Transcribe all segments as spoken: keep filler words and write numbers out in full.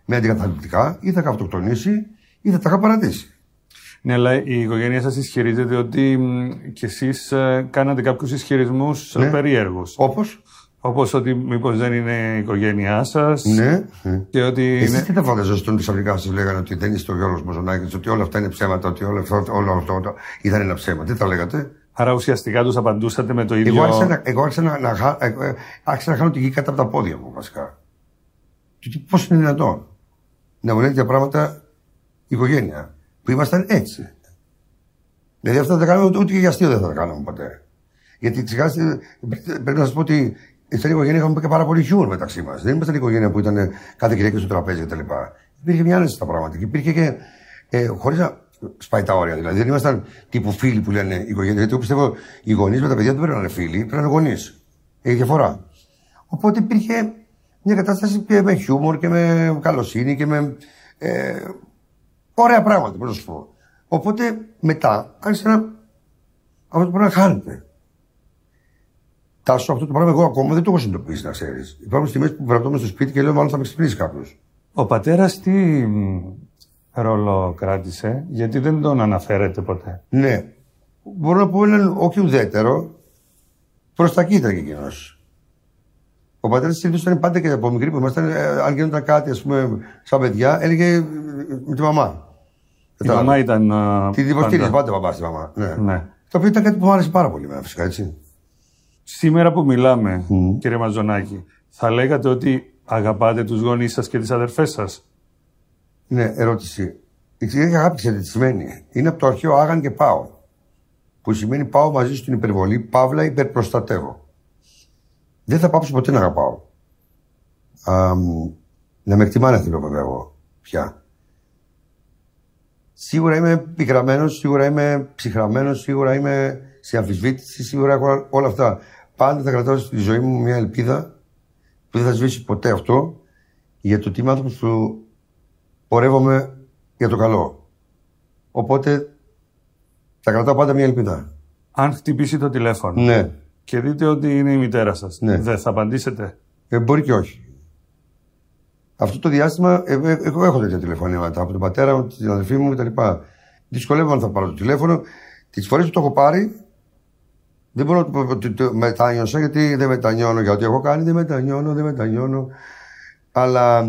με αντικαταληπτικά, ή θα αυτοκτονήσει, ή θα τα είχα παρατήσει. Ναι, αλλά η οικογένεια σας ισχυρίζεται ότι κι εσείς ε, κάνατε κάποιους ισχυρισμούς ναι. περίεργους. Όπως? Όπως ότι μήπως δεν είναι η οικογένειά σας. Ναι. Και ότι εσείς είναι... τι τα φανταζόσασταν ότι ξαφνικά σας λέγανε ότι δεν είστε ο Γιώργος Μποζονάκης, ότι όλα αυτά είναι ψέματα, ότι όλο αυτό, όλο αυτό ήταν ένα ψέμα. Τι τα λέγατε? Άρα ουσιαστικά τους απαντούσατε με το ίδιο. Εγώ άρχισα να, εγώ άρχισα να, να, άρχισα να χάνω τη γη κάτω από τα πόδια μου, βασικά. Και πώς είναι δυνατόν να μου λένε τέτοια πράγματα η οικογένεια, που ήμασταν έτσι. Δηλαδή αυτά δεν τα κάναμε, ούτε και για αστείο δεν θα τα κάναμε ποτέ. Γιατί ξεχάσετε, πρέπει να σας πω ότι στην οικογένεια είχαμε και πάρα πολύ χιούμορ μεταξύ μας. Δεν ήμασταν η οικογένεια που ήταν κάθε Κυριακή στο τραπέζι κτλ. Υπήρχε μια άνεση στα πράγματα και υπήρχε και. Ε, χωρίς να σπάει τα όρια δηλαδή. Δεν ήμασταν τύπου φίλοι που λένε οικογένεια. Γιατί εγώ πιστεύω οι γονείς με τα παιδιά δεν πρέπει να είναι φίλοι, πρέπει να είναι γονείς. Έχει διαφορά. Οπότε υπήρχε μια κατάσταση με χιούμορ και με καλοσύνη και με. Ε, ωραία πράγματα, πώς να σου πω. Οπότε μετά άρχισε να. Αυτό το πράγμα χάνεται. Τάσο, αυτό το πράγμα εγώ ακόμα δεν το έχω συνειδητοποιήσει, να ξέρεις. Υπάρχουν στιγμές που βρατώμε στο σπίτι και λέω: μάλλον θα με ξυπνήσει κάποιος. Ο πατέρας τι ρόλο κράτησε, γιατί δεν τον αναφέρεται ποτέ? Ναι. Μπορώ να πω έναν όχι ουδέτερο, προς τα κοίτα και εκείνος. Ο πατέρας συνήθως ήταν πάντα και από μικρή που ήμασταν, αν γίνονταν κάτι, ας πούμε, σαν παιδιά, έλεγε με τη μαμά. Η Κατά... μαμά ήταν. Την υποστήριζε πάντα μπαμπά στη μαμά. Ναι. Ναι. Το οποίο ήταν κάτι που μου άρεσε πάρα πολύ, με φυσικά έτσι. Σήμερα που μιλάμε, mm. κύριε Μαζονάκη, θα λέγατε ότι αγαπάτε τους γονείς σας και τις αδερφές σας? Ναι, ερώτηση. Η ξηγένεια αγάπη, ξέρετε τι σημαίνει? Είναι από το αρχαίο άγαν και πάω. Που σημαίνει πάω μαζί στην υπερβολή, παύλα υπερπροστατεύω. Δεν θα πάψω ποτέ να αγαπάω. Α, να με εκτιμάνε θέλω βέβαια εγώ πια. Σίγουρα είμαι πικραμένος, σίγουρα είμαι ψυχραμένος, σίγουρα είμαι σε αμφισβήτηση, σίγουρα έχω όλα αυτά. Πάντα θα κρατάω στη ζωή μου μια ελπίδα που δεν θα σβήσει ποτέ αυτό, για το ότι είμαι άνθρωπος που πορεύομαι για το καλό. Οπότε θα κρατάω πάντα μια ελπίδα. Αν χτυπήσει το τηλέφωνο ναι. και δείτε ότι είναι η μητέρα σας, ναι. δεν θα απαντήσετε? Ε, μπορεί και όχι. Αυτό το διάστημα ε, ε, έχω, έχω τέτοια τηλεφωνήματα από τον πατέρα μου, την αδελφή μου κτλ. Δυσκολεύομαι να θα πάρω το τηλέφωνο. Τις φορές που το έχω πάρει, δεν μπορώ να το πω ότι το μετάνιωσα, γιατί δεν μετανιώνω για ό,τι έχω κάνει, δεν μετανιώνω, δεν μετανιώνω. Αλλά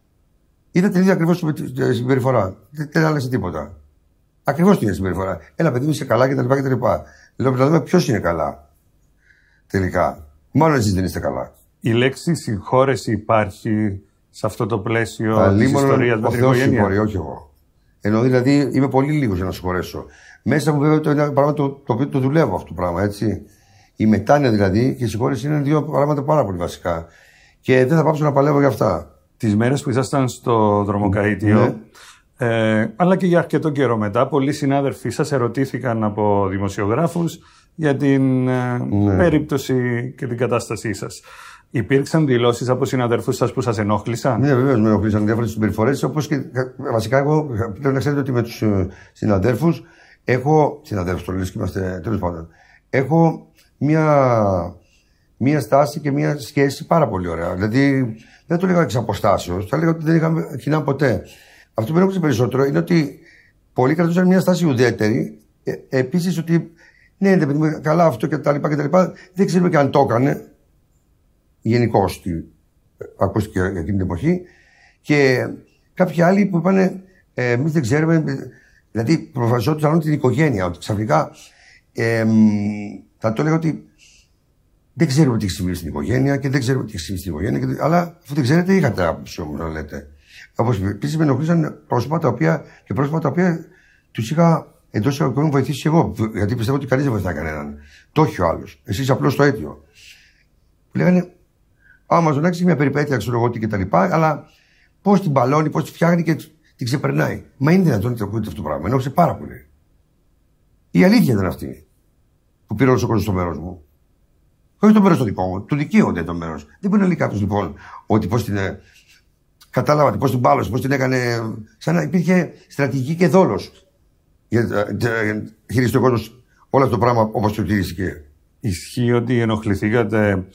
είδα την ίδια ακριβώς συμπεριφορά. Δεν άλλαξε τίποτα. Ακριβώς την ίδια συμπεριφορά. Ένα παιδί μου είσαι καλά κτλ. κτλ. Λέω να δούμε ποιος είναι καλά. Τελικά. Μάλλον εσείς δεν είστε καλά. Η λέξη συγχώρεση υπάρχει σε αυτό το πλαίσιο της ιστορίας με την οικογένεια? Συγχωρεί, όχι εγώ. Ενώ δηλαδή είμαι πολύ λίγος για να συγχωρέσω. Μέσα μου βέβαια το είναι ένα πράγμα το, το οποίο το δουλεύω αυτό το πράγμα, έτσι. Η μετάνοια δηλαδή και η συγχώρεση είναι δύο πράγματα πάρα πολύ βασικά. Και δεν θα πάψω να παλεύω για αυτά. Τις μέρες που ήσασταν στο δρομοκαΐτιο, ναι. ε, αλλά και για αρκετό καιρό μετά, πολλοί συνάδελφοί σας ερωτήθηκαν από δημοσιογράφους για την ε, ναι. περίπτωση και την κατάστασή σας. Υπήρξαν δηλώσεις από συναδέλφους σας που σας ενόχλησαν? Ναι, βεβαίως με ενόχλησαν διάφορες συμπεριφορές. Όπως και βασικά, εγώ πρέπει να ξέρετε ότι με τους συναδέλφους έχω. Συναδέλφους το λες και είμαστε τέλος πάντων. Έχω μία, μία στάση και μία σχέση πάρα πολύ ωραία. Δηλαδή δεν το λέγα εξ αποστάσεως, θα λέγα ότι δεν είχαμε κοινά ποτέ. Αυτό που ενόχλησε περισσότερο είναι ότι πολλοί κρατούσαν μία στάση ουδέτερη. Ε, Επίσης ότι ναι, ναι, καλά αυτό και τα λοιπά και τα λοιπά. Δεν ξέρουμε και αν το έκανε. Γενικώς ακούστηκε εκείνη την εποχή. Και κάποιοι άλλοι που είπαν, ε, εμείς δεν ξέρουμε, δηλαδή προφασιόντουσαν την οικογένεια, ότι ξαφνικά ε, θα το έλεγα ότι δεν ξέρουμε τι έχει συμβεί στην οικογένεια και δεν ξέρουμε τι έχει συμβεί στην οικογένεια, και, αλλά αφού δεν ξέρετε, είχατε άποψη όμως να λέτε. Όπως επίσης με ενοχλήσαν πρόσωπα τα οποία, και πρόσωπα τα οποία τους είχα εντός εισαγωγικών βοηθήσει και εγώ, γιατί πιστεύω ότι κανείς δεν βοηθάει κανέναν. Το έχει ο άλλος. Εσείς απλώς το αίτιο. Που λέγανε, Α, Μαζονάκης έχει μια περιπέτεια, ξέρω εγώ τι κτλ. Αλλά πώς την μπαλώνει, πώς τη φτιάχνει και την ξεπερνάει. Μα είναι δυνατόν να ακούτε αυτό το πράγμα? Ενόχλησε πάρα πολύ. Η αλήθεια ήταν αυτή που πήρε όλο ο κόσμος στο μέρος μου. Όχι το μέρος το δικό μου, του δικαίου δεν το μέρος. Δεν μπορεί να λέει κάποιος λοιπόν ότι πώς την. Κατάλαβατε πώς την μπάλωσε, πώς την έκανε. Σαν να υπήρχε στρατηγική και δόλος. Για να χειριστεί ο κόσμος όλο αυτό το πράγμα όπως το χειρίστηκε. Ισχύει ότι ενοχληθήκατε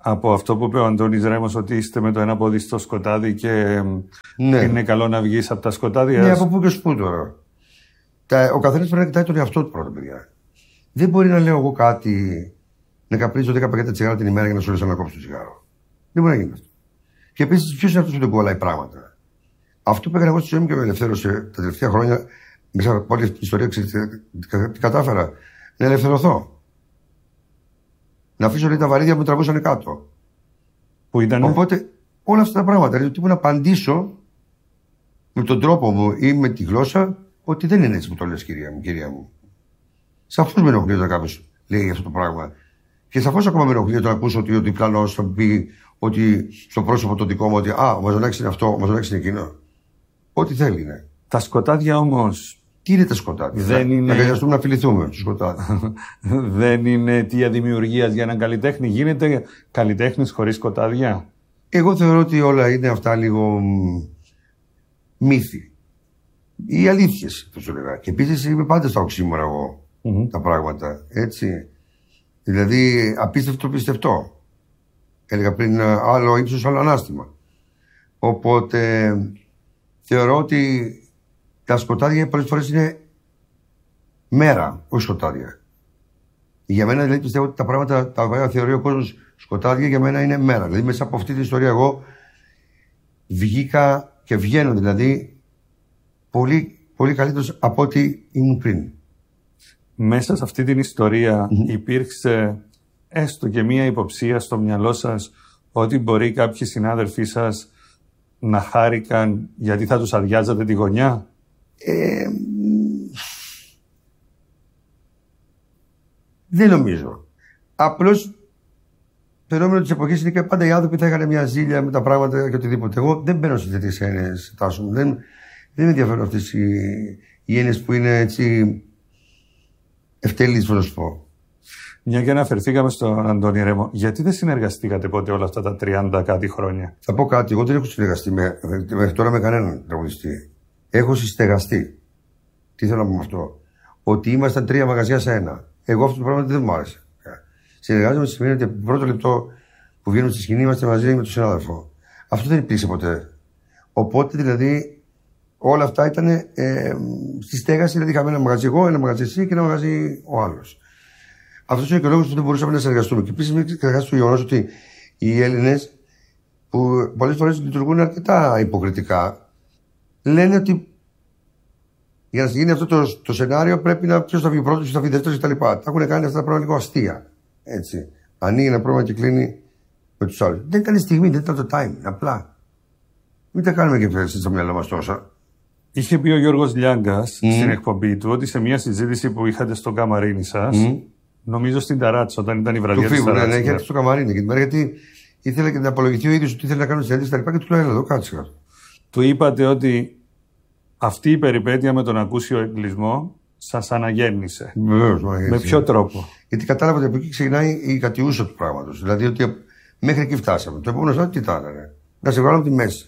από αυτό που είπε ο Αντώνης Ρέμος, ότι είστε με το ένα πόδι στο σκοτάδι και ναι. είναι καλό να βγεις από τα σκοτάδια. Ναι, από πού και σπού τώρα. Ο καθένας πρέπει να κοιτάει τον εαυτό του πρώτα, παιδιά. Δεν μπορεί να λέω εγώ κάτι, να καπνίζω δέκα πακέτα τσιγάρα την ημέρα για να σου λες να κόψω το τσιγάρο. Δεν μπορεί να γίνει αυτό. Και επίσης, ποιος είναι αυτός που δεν κολλάει πράγματα. Αυτό που έκανα εγώ στη ζωή μου και με ελευθέρωσε τα τελευταία χρόνια, μέσα από όλη αυτή την ιστορία, τι κατάφερα, να ελευθερωθώ. Να αφήσω λέει, τα βαρύδια που με τραβούσαν κάτω. Που ήταν. Οπότε όλα αυτά τα πράγματα. Δηλαδή, τύπου να απαντήσω με τον τρόπο μου ή με τη γλώσσα ότι δεν είναι έτσι που το λες, κυρία μου. Κυρία μου. Σαφώς με ενοχλεί όταν κάποιος λέει αυτό το πράγμα. Και σαφώς ακόμα με ενοχλεί όταν ακούσω ότι ο διπλανός θα πει ότι στο πρόσωπο το δικό μου ότι α, ο Μαζονάκης είναι αυτό, ο Μαζονάκης είναι εκείνο. Ό,τι θέλει είναι. Τα σκοτάδια όμως. Τι είναι τα σκοτάδια. Δεν να, είναι... να αγκαλιαστούμε να φιληθούμε στο σκοτάδι. Δεν είναι αιτία δημιουργίας για έναν καλλιτέχνη. Γίνεται καλλιτέχνης χωρίς σκοτάδια. Εγώ θεωρώ ότι όλα είναι αυτά λίγο μύθοι. Οι αλήθειες, θα σου λέγα. Και επίσης είμαι πάντα στα οξύμορα εγώ mm-hmm. τα πράγματα. Έτσι. Δηλαδή απίστευτο πιστευτό. Έλεγα πριν άλλο ύψος, άλλο ανάστημα. Οπότε θεωρώ ότι τα σκοτάδια πολλές φορές είναι μέρα, όχι σκοτάδια. Για μένα δηλαδή πιστεύω ότι τα πράγματα τα οποία θεωρεί ο κόσμος σκοτάδια για μένα είναι μέρα. Δηλαδή μέσα από αυτή την ιστορία εγώ βγήκα και βγαίνω δηλαδή πολύ, πολύ καλύτερος από ό,τι ήμουν πριν. Μέσα σε αυτή την ιστορία mm-hmm. υπήρξε έστω και μία υποψία στο μυαλό σας ότι μπορεί κάποιοι συνάδελφοί σας να χάρηκαν γιατί θα τους αδειάζατε τη γωνιά? Ε, δεν νομίζω. Απλώς φαινόμενο της εποχής είναι και πάντα οι άνθρωποι θα είχαν μια ζήλια με τα πράγματα και οτιδήποτε. Εγώ δεν μπαίνω σε τέτοιες έννοιες, Τάσο μου. Δεν, δεν με ενδιαφέρουν αυτές οι, οι έννοιες που είναι έτσι ευτελείς, θα σου πω. Μια και αναφερθήκαμε στον Αντώνη Ρέμο, γιατί δεν συνεργαστήκατε ποτέ όλα αυτά τα τριάντα κάτι χρόνια? Θα πω κάτι. Εγώ δεν έχω συνεργαστεί με, μέχρι τώρα με κανέναν τραγουδιστή. Έχω συστεγαστεί. Τι θέλω να πω με αυτό? Ότι ήμασταν τρία μαγαζιά σε ένα. Εγώ αυτό το πράγμα δεν μου άρεσε. Συνεργάζομαι σημαίνει ότι από το πρώτο λεπτό που βγαίνουμε στη σκηνή είμαστε μαζί με τον συνάδελφο. Αυτό δεν υπήρξε ποτέ. Οπότε δηλαδή όλα αυτά ήταν ε, στη στέγαση. Δηλαδή είχαμε ένα μαγαζί εγώ, ένα μαγαζί εσύ και ένα μαγαζί ο άλλος. Αυτό είναι και ο λόγος που δεν μπορούσαμε να συνεργαστούμε. Και επίσης μην ξεχάσετε το γεγονός ότι οι Έλληνες, που πολλές φορές λειτουργούν αρκετά υποκριτικά, λένε ότι για να γίνει αυτό το, το σενάριο πρέπει να ποιος θα βγει πρώτος, ποιος θα βγει δεύτερος κτλ. Τα έχουν κάνει αυτά τα πράγματα λίγο αστεία. Έτσι. Ανοίγει ένα πρόβλημα και κλείνει με τους άλλους. Δεν ήταν η στιγμή, δεν ήταν το time. Απλά. Μην τα κάνουμε και πέρα στο μυαλό μας τόσα. Είχε πει ο Γιώργος Λιάγκας mm. στην εκπομπή του ότι σε μια συζήτηση που είχατε στο καμαρίνι σας, mm. νομίζω στην Ταράτσα, όταν ήταν η βραδιά της Ταράτσα. Ναι, ναι, είχε στο καμαρίνι. Γιατί ήθελε και να απολογηθεί ο ίδιος ότι ήθελε να κάνει συνέντευξη κτλ. Και του λέω: εδώ κάτσε κάτω. Του είπατε ότι αυτή η περιπέτεια με τον ακούσιο εγκλισμό σας αναγέννησε. Βεβαίως, με ποιο τρόπο? Γιατί κατάλαβα ότι από εκεί ξεκινάει η κατιούσα του πράγματος. Δηλαδή ότι μέχρι εκεί φτάσαμε. Το επόμενο στάδιο τι ήταν, ρε? Να σε βγάλω από τη μέση.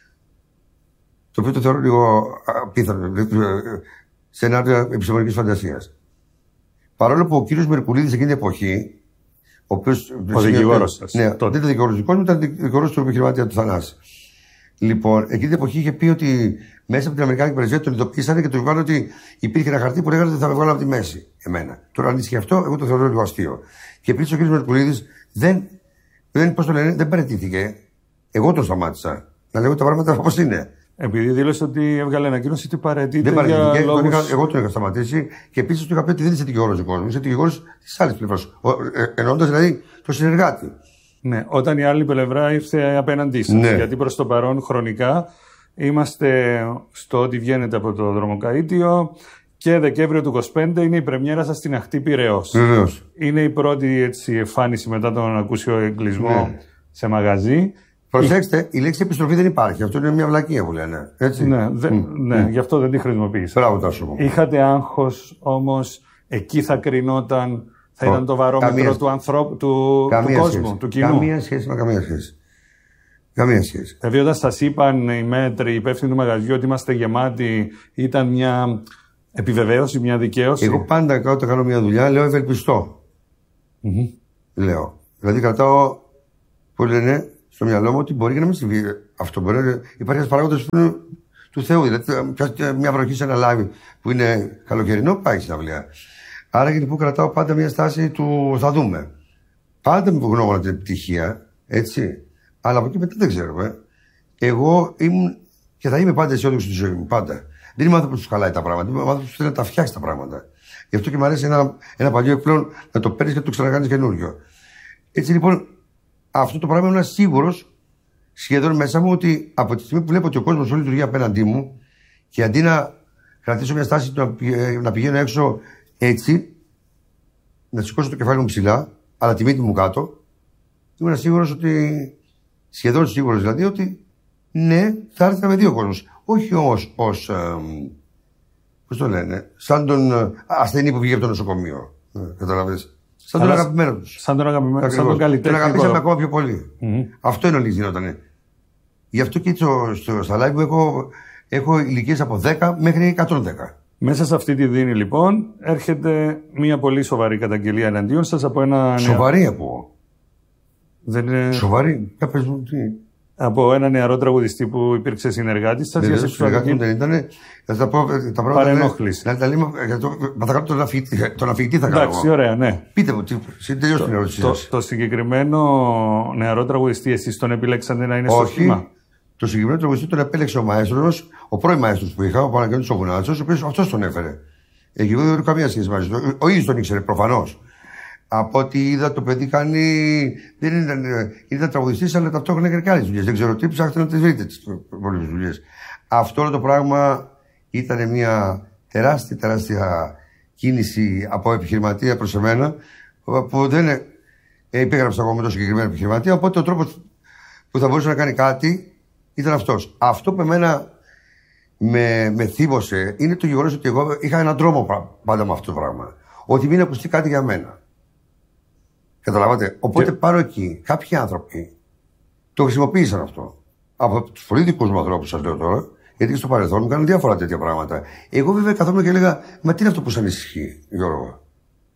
Το οποίο το θεωρώ λίγο απίθανο. Σενάριο επιστημονικής φαντασίας. Παρόλο που ο κύριος Μερκουλίδης εκείνη την εποχή. Ο, οποίος, ο δικηγόρος σας. Ναι, δεν ήταν δικηγόρος δικός μου, ήταν δικηγόρος του επιχειρηματία του Θανάση. Λοιπόν, εκείνη την εποχή είχε πει ότι μέσα από την Αμερικάνικη πρεσβεία τον ειδοποίησανε και του είπαν ότι υπήρχε ένα χαρτί που λέγανε ότι θα με βγάλω από τη μέση. Εμένα. Τώρα, αν ισχύει αυτό, εγώ το θεωρώ λίγο αστείο. Και επίσης ο κ. Μερκουλίδης δεν, δεν, πώς το λένε, δεν παραιτήθηκε. Εγώ τον σταμάτησα. Να λέω τα πράγματα όπως είναι. Επειδή δήλωσε ότι έβγαλε ανακοίνωση ότι παραιτείται. Δεν παραιτήθηκε. Για λόγους... Εγώ, εγώ τον είχα σταματήσει και επίσης του είχα πει ότι δεν είσαι δικηγόρος δικός μου. Είσαι δικηγόρος της άλλης πλευράς. Εννοώντας δηλαδή το συνεργάτη. Ναι, όταν η άλλη πλευρά ήρθε απέναντί σας. Ναι. Γιατί προς το παρόν χρονικά είμαστε στο ότι βγαίνετε από το Δρομοκαΐτιο και Δεκέμβριο του είκοσι πέντε είναι η πρεμιέρα σας στην Αχτή Πειραιώς. Βεβαίως. Είναι η πρώτη έτσι, εμφάνιση μετά τον ακούσιο εγκλισμό ναι. σε μαγαζί. Προσέξτε, η λέξη επιστροφή δεν υπάρχει. Αυτό είναι μια βλακεία που λένε. Έτσι. Ναι, δε, mm. ναι mm. γι' αυτό δεν τη χρησιμοποίησα. Μπράβο, Τάσο μου. Είχατε άγχος όμως, εκεί θα κρινόταν. Θα ήταν το βαρόμετρο καμία... του, ανθρώπου, του, του κόσμου, σχέση. του κοινού. Καμία σχέση με καμία σχέση. Καμία σχέση. Δηλαδή, όταν σας είπαν οι μέτροι, οι υπεύθυνοι του μαγαζιού ότι είμαστε γεμάτοι, ήταν μια επιβεβαίωση, μια δικαίωση? Εγώ πάντα όταν κάνω μια δουλειά λέω ευελπιστώ. Mm-hmm. Λέω. Δηλαδή, κρατάω που λένε στο μυαλό μου ότι μπορεί και να μην συμβεί αυτό. Μπορεί να υπάρχει ένα παράγοντα του, του Θεού. Δηλαδή, μια βροχή σε ένα λάδι που είναι καλοκαιρινό, πάει στην αυλία. Άρα και λοιπόν κρατάω πάντα μια στάση του θα δούμε. Πάντα με γνώμονα την επιτυχία, έτσι. Αλλά από εκεί μετά δεν ξέρω. Ε. Εγώ ήμουν και θα είμαι πάντα αισιόδοξο στη ζωή μου. Πάντα. Δεν είμαι άνθρωπο που του χαλάει τα πράγματα. Είμαι άνθρωπο που θέλει να τα φτιάξει τα πράγματα. Γι' αυτό και μου αρέσει ένα, ένα παλιό εκπλέον να το παίρνει και να το ξανακάνει καινούριο. Έτσι λοιπόν, αυτό το πράγμα ήμουν σίγουρο σχεδόν μέσα μου ότι από τη στιγμή που βλέπω ότι ο κόσμο όλη λειτουργεί απέναντί μου και αντί να κρατήσω μια στάση να, να πηγαίνω έξω έτσι, να σηκώσω το κεφάλι μου ψηλά, αλλά τη μύτη μου κάτω, ήμουν σίγουρο ότι. Σχεδόν σίγουρο δηλαδή ότι ναι, θα έρθει να με δει ο κόσμο. Όχι όμω ω. Πώ το λένε, σαν τον ασθενή που βγήκε από το νοσοκομείο. Ε, Καταλαβαίνεις. Σαν τον αγαπημένο του. Σαν τον αγαπημένο του. Σαν τον καλλιτέχνη. Τον αγαπήσαμε ακόμα πιο πολύ. Mm-hmm. Αυτό είναι όλοι γινότανε. Γι' αυτό και στο, στο, στα live μου έχω, έχω ηλικίες από δέκα μέχρι εκατόν δέκα. Μέσα σε αυτή τη δίνη λοιπόν έρχεται μια πολύ σοβαρή καταγγελία εναντίον σας από ένα. Σοβαρή από. Δεν είναι... Σοβαρή. Για πες μου τι. Από ένα νεαρό τραγουδιστή που υπήρξε συνεργάτης σας για σεξουαλική. Δεν ήταν. Θα πω τα πράγματα. Παρενόχληση. Να τα λέμε. Θα κάνω τον αφηγητή. Τον αφηγητή θα κάνω. Εντάξει, ωραία, ναι. Πείτε μου, τελειώστε την ερώτησή σας. Το συγκεκριμένο νεαρό τραγουδιστή, εσείς τον επιλέξατε να είναι στο σχήμα? Το συγκεκριμένο τραγουδιστή τον επέλεξε ο μαέστρος, ο πρώην μαέστρος που είχα, ο Παναγιώτης ο Βουνάτσος, ο οποίος αυτός τον έφερε. Εκεί εγώ δεν έχω καμία σχέση μαζί του. Ο ίδιος τον ήξερε, προφανώς. Από ό,τι είδα το παιδί κάνει. Δεν ήταν, ήταν τραγουδιστής, αλλά ταυτόχρονα έκανε και άλλες δουλειές. Δεν ξέρω τι, ψάχτε να τις βρείτε τις πολλές δουλειές. Αυτό όλο το πράγμα ήταν μια τεράστια, τεράστια κίνηση από επιχειρηματία προς εμένα, που δεν ε, υπέγραψα εγώ με τον συγκεκριμένο επιχειρηματία. Οπότε ο τρόπος που θα μπορούσε να κάνει κάτι ήταν αυτός. Αυτό που εμένα με, με θύμωσε είναι το γεγονός ότι εγώ είχα έναν τρόμο πάντα με αυτό το πράγμα. Ότι μην ακουστεί κάτι για μένα. Καταλαβαίνετε. Οπότε και... πάρω εκεί. Κάποιοι άνθρωποι το χρησιμοποίησαν αυτό. Από τους πολύ δικούς μου ανθρώπους, σας λέω τώρα, γιατί και στο παρελθόν μου κάνουν διάφορα τέτοια πράγματα. Εγώ βέβαια καθόμουν και έλεγα, μα τι είναι αυτό που σας ανησυχεί, Γιώργο?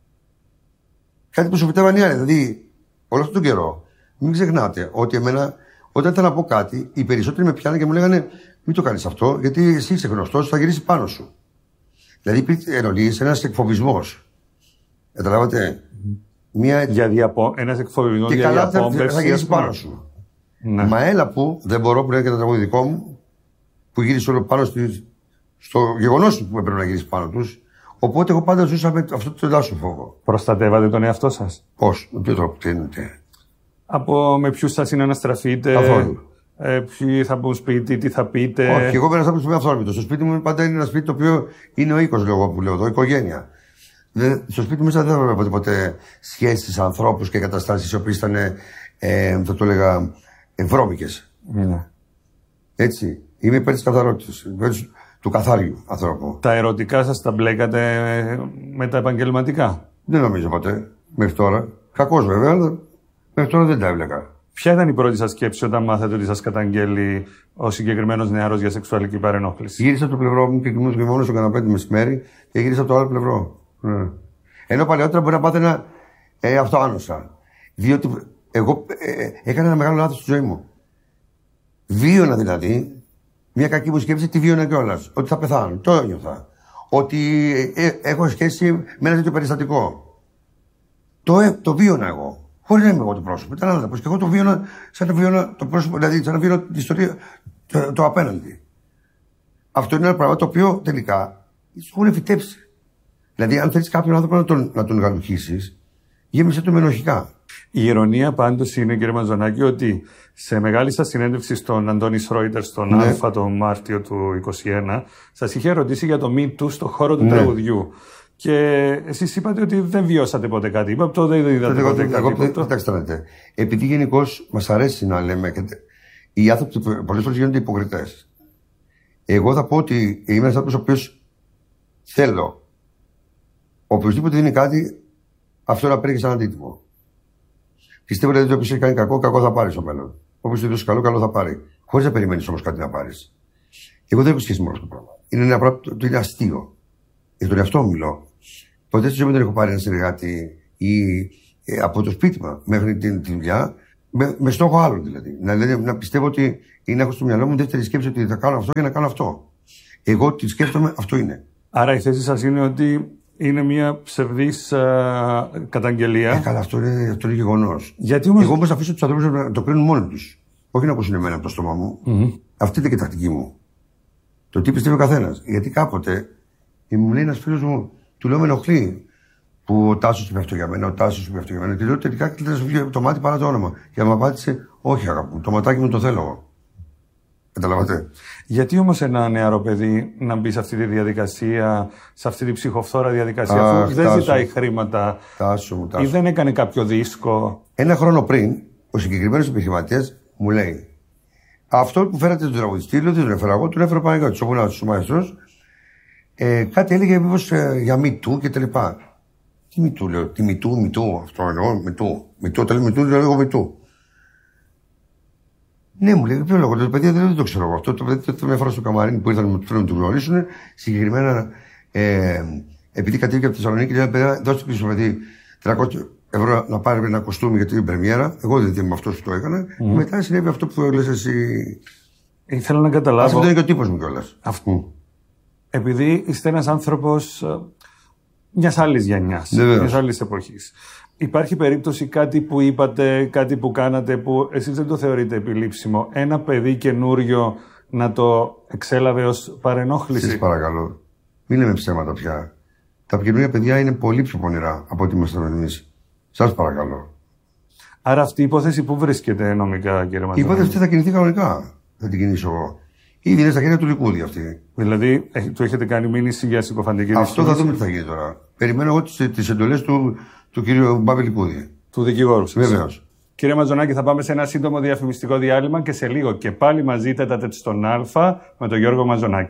Κάτι που σου φυτεύαν οι άλλοι. Δηλαδή, όλο αυτόν τον καιρό, μην ξεχνάτε ότι εμένα, όταν ήταν να πω κάτι, οι περισσότεροι με πιάνανε και μου λέγανε, μην το κάνεις αυτό, γιατί εσύ είσαι γνωστός, θα γυρίσει πάνω σου. Δηλαδή, υπήρχε εννοείς ένας εκφοβισμός. Καταλάβατε. Μια... Για διαπο... ένας εκφοβισμός για διαπόμπευση. Θα, θα γυρίσει πάνω σου. Ναι. Μα έλα που δεν μπορώ, που είναι και το τραγούδι δικό μου, που γύρισε όλο πάνω στη... στο γεγονός που έπρεπε να γυρίσει πάνω τους. Οπότε εγώ πάντα ζούσα με αυτό το εντάσσο φόβο. Προστατεύατε τον εαυτό σας? Πώς, με ποιο τρόπο, τι εννοείτε? Από με ποιους θα συναναστραφείτε? Καθόλου. Ε, ποιοι θα μπουν σπίτι, τι θα πείτε? Όχι, εγώ είμαι ένας άνθρωπος που είμαι αυθόρμητος. Στο σπίτι μου πάντα είναι ένα σπίτι το οποίο είναι ο οίκος, λέω, που λέω εδώ, οικογένεια. Δεν, στο σπίτι μου μέσα δεν έβλεπα ποτέ, ποτέ σχέσεις, ανθρώπους και καταστάσεις οι οποίες ήταν, ε, θα το έλεγα, ε, βρώμικες. Mm. Έτσι. Είμαι υπέρ της καθαρότητας, υπέρ του καθάριου ανθρώπου. Τα ερωτικά σας τα μπλέκατε με τα επαγγελματικά? Δεν νομίζω ποτέ, μέχρι τώρα. Κακώς βέβαια, αλλά μέχρι τώρα δεν τα έβλεκα. Ποια ήταν η πρώτη σας σκέψη όταν μάθατε ότι σας καταγγέλει ο συγκεκριμένος νεαρός για σεξουαλική παρενόχληση? Γύρισα από το πλευρό μου και κοιμούμαι μόνο στο καναπέ το μεσημέρι και γύρισα από το άλλο πλευρό. Ναι. Ενώ παλαιότερα μπορεί να πάθαινα ε, αυτό άνοσα. Διότι εγώ ε, έκανα ένα μεγάλο λάθος στη ζωή μου. Βίωνα δηλαδή μια κακή μου σκέψη, τη βίωνα κιόλας. Ότι θα πεθάνω. Το ένιωθα. Ότι ε, ε, έχω σχέση με ένα τέτοιο περιστατικό. Το, ε, το βίωνα εγώ. Χωρίς να είμαι εγώ το πρόσωπο. Ήταν άνθρωπος. Και εγώ το βίωνα σαν να βίωνα το πρόσωπο, δηλαδή σαν να βίωνα την ιστορία το, το απέναντι. Αυτό είναι ένα πράγμα το οποίο τελικά σου έχουν φυτέψει. Δηλαδή, αν θέλεις κάποιον άνθρωπο να τον, να τον γαλουχίσεις, γέμισε το με ενοχικά. Η ηρωνία πάντως είναι, κύριε Μαζονάκη, ότι σε μεγάλη σας συνέντευξη στον Αντώνη Σρόιτερ στον ναι. Α τον Μάρτιο του είκοσι ένα, σας είχε ρωτήσει για το Me Too στον χώρο του ναι. τραγουδιού. Και εσείς είπατε ότι δεν βιώσατε ποτέ κάτι. Είπα, το δεν είδατε ποτέ κάτι. Κοιτάξτε, επειδή γενικώς μας αρέσει να λέμε, οι άνθρωποι πολλές φορές γίνονται υποκριτές. Εγώ θα πω ότι είμαι ένας άνθρωπος ο οποίος θέλω. Οποιοςδήποτε δίνει κάτι, αυτό να παίρνει σαν αντίτιμο. Πιστεύω δηλαδή ότι όποιος έχει κάνει κακό, κακό θα πάρει στο μέλλον. Όποιος του δώσει καλό, καλό θα πάρει. Χωρίς να περιμένεις όμως κάτι να πάρεις. Εγώ δεν έχω σχέση με αυτό το πράγμα. Είναι ένα πράγμα το είναι αστείο. Για τον εαυτό μου μιλώ. Ποτέ στη ζωή μου δεν έχω πάρει ένα συνεργάτη ή ε, από το σπίτι μου μέχρι την, την δουλειά. Με, με στόχο άλλο δηλαδή. Να, δηλαδή. να πιστεύω ότι είναι έχω στο μυαλό μου δεύτερη σκέψη ότι θα κάνω αυτό και να κάνω αυτό. Εγώ τι σκέφτομαι, αυτό είναι. Άρα η θέση σας είναι ότι είναι μια ψευδής α, καταγγελία. Ε, καλά, αυτό είναι, αυτό είναι γεγονός. Γιατί όμως... Εγώ όμως αφήσω τους ανθρώπους να το κρίνουν μόνοι τους. Όχι να ακούσουν εμένα από το στόμα μου. Mm-hmm. Αυτή είναι και η τακτική μου. Το τι πιστεύει ο καθένας. Γιατί κάποτε μου λέει ένας φίλος μου, του λέω με ενοχλεί. Που ο Τάσος είπε αυτό για μένα, ο Τάσος είπε αυτό για μένα. Και λέω τελικά και σου βγει το μάτι παρά το όνομα. Και μου απάντησε, όχι αγάπη μου, το ματάκι μου το θέλω εγώ. Καταλαβαίνετε. Γιατί όμως ένα νεαρό παιδί να μπει σε αυτή τη διαδικασία, σε αυτή τη ψυχοφθόρα διαδικασία, Α, αφού δεν τάσο. ζητάει χρήματα Τάσο μου, τάσο. Ή δεν έκανε κάποιο δίσκο. Ένα χρόνο πριν, ο συγκεκριμένος επιχειρηματίας μου λέει, αυτό που φέρατε τον τραγουδιστή, δεν τον έφερα εγώ, τον έφερα Παναγιώτης, όπου είναι ο μαέστρος. Ε, κάτι έλεγε μήπως ε, για Me Too και τα λοιπά. Τι Me Too, λέω, τι Me Too, Me Too, αυτό εννοώ, Me Too. Me Too, όταν λέει Me Too, λέω εγώ Me Too. Ναι, μου λέει, ποιο λόγο, το παιδί δεν το ξέρω εγώ. Αυτό το παιδί το μια φορά στο καμαρίνι που ήρθαν να του γνωρίσουν, συγκεκριμένα ε, επειδή κατέβηκε από τη Θεσσαλονίκη, λέει, παιδιά, δώστε πίσω στο παιδί τριακόσια ευρώ να πάρει ένα κοστούμι για την πρεμιέρα. Εγώ δεν είμαι αυτό που το έκανα. Mm. Και μετά συνέβη αυτό που λες εσύ. Ήθελα να καταλάβω. Αυτό είναι και ο τύπος μου κιόλας. Αυτό. Mm. Επειδή είστε ένας άνθρωπος μιας άλλης γενιάς, μιας άλλης εποχής. Υπάρχει περίπτωση κάτι που είπατε, κάτι που κάνατε που εσείς δεν το θεωρείτε επιλήψιμο. Ένα παιδί καινούριο να το εξέλαβε ως παρενόχληση. Σας παρακαλώ. Μην λέμε ψέματα πια. Τα καινούργια παιδιά είναι πολύ πιο πονηρά από ό,τι ήμασταν εμείς. Σας παρακαλώ. Άρα αυτή η υπόθεση πού βρίσκεται νομικά, κύριε Μαζονάκη? Η υπόθεση αυτή θα κινηθεί κανονικά. Θα την κινήσω εγώ. Ήδη είναι στα χέρια του Λικούδη αυτή. Δηλαδή, του έχετε κάνει μήνυση για συκοφαντική Αυτό θα δούμε τι θα γίνει τώρα. Περιμένω εγώ τις εντολές του, του κύριου Μπάμπη Λικούδη. Του δικηγόρου σας. Βεβαίως. Κύριε Μαζονάκη, θα πάμε σε ένα σύντομο διαφημιστικό διάλειμμα και σε λίγο και πάλι μαζί τέταρτε στον Α με τον Γιώργο Μαζονάκη.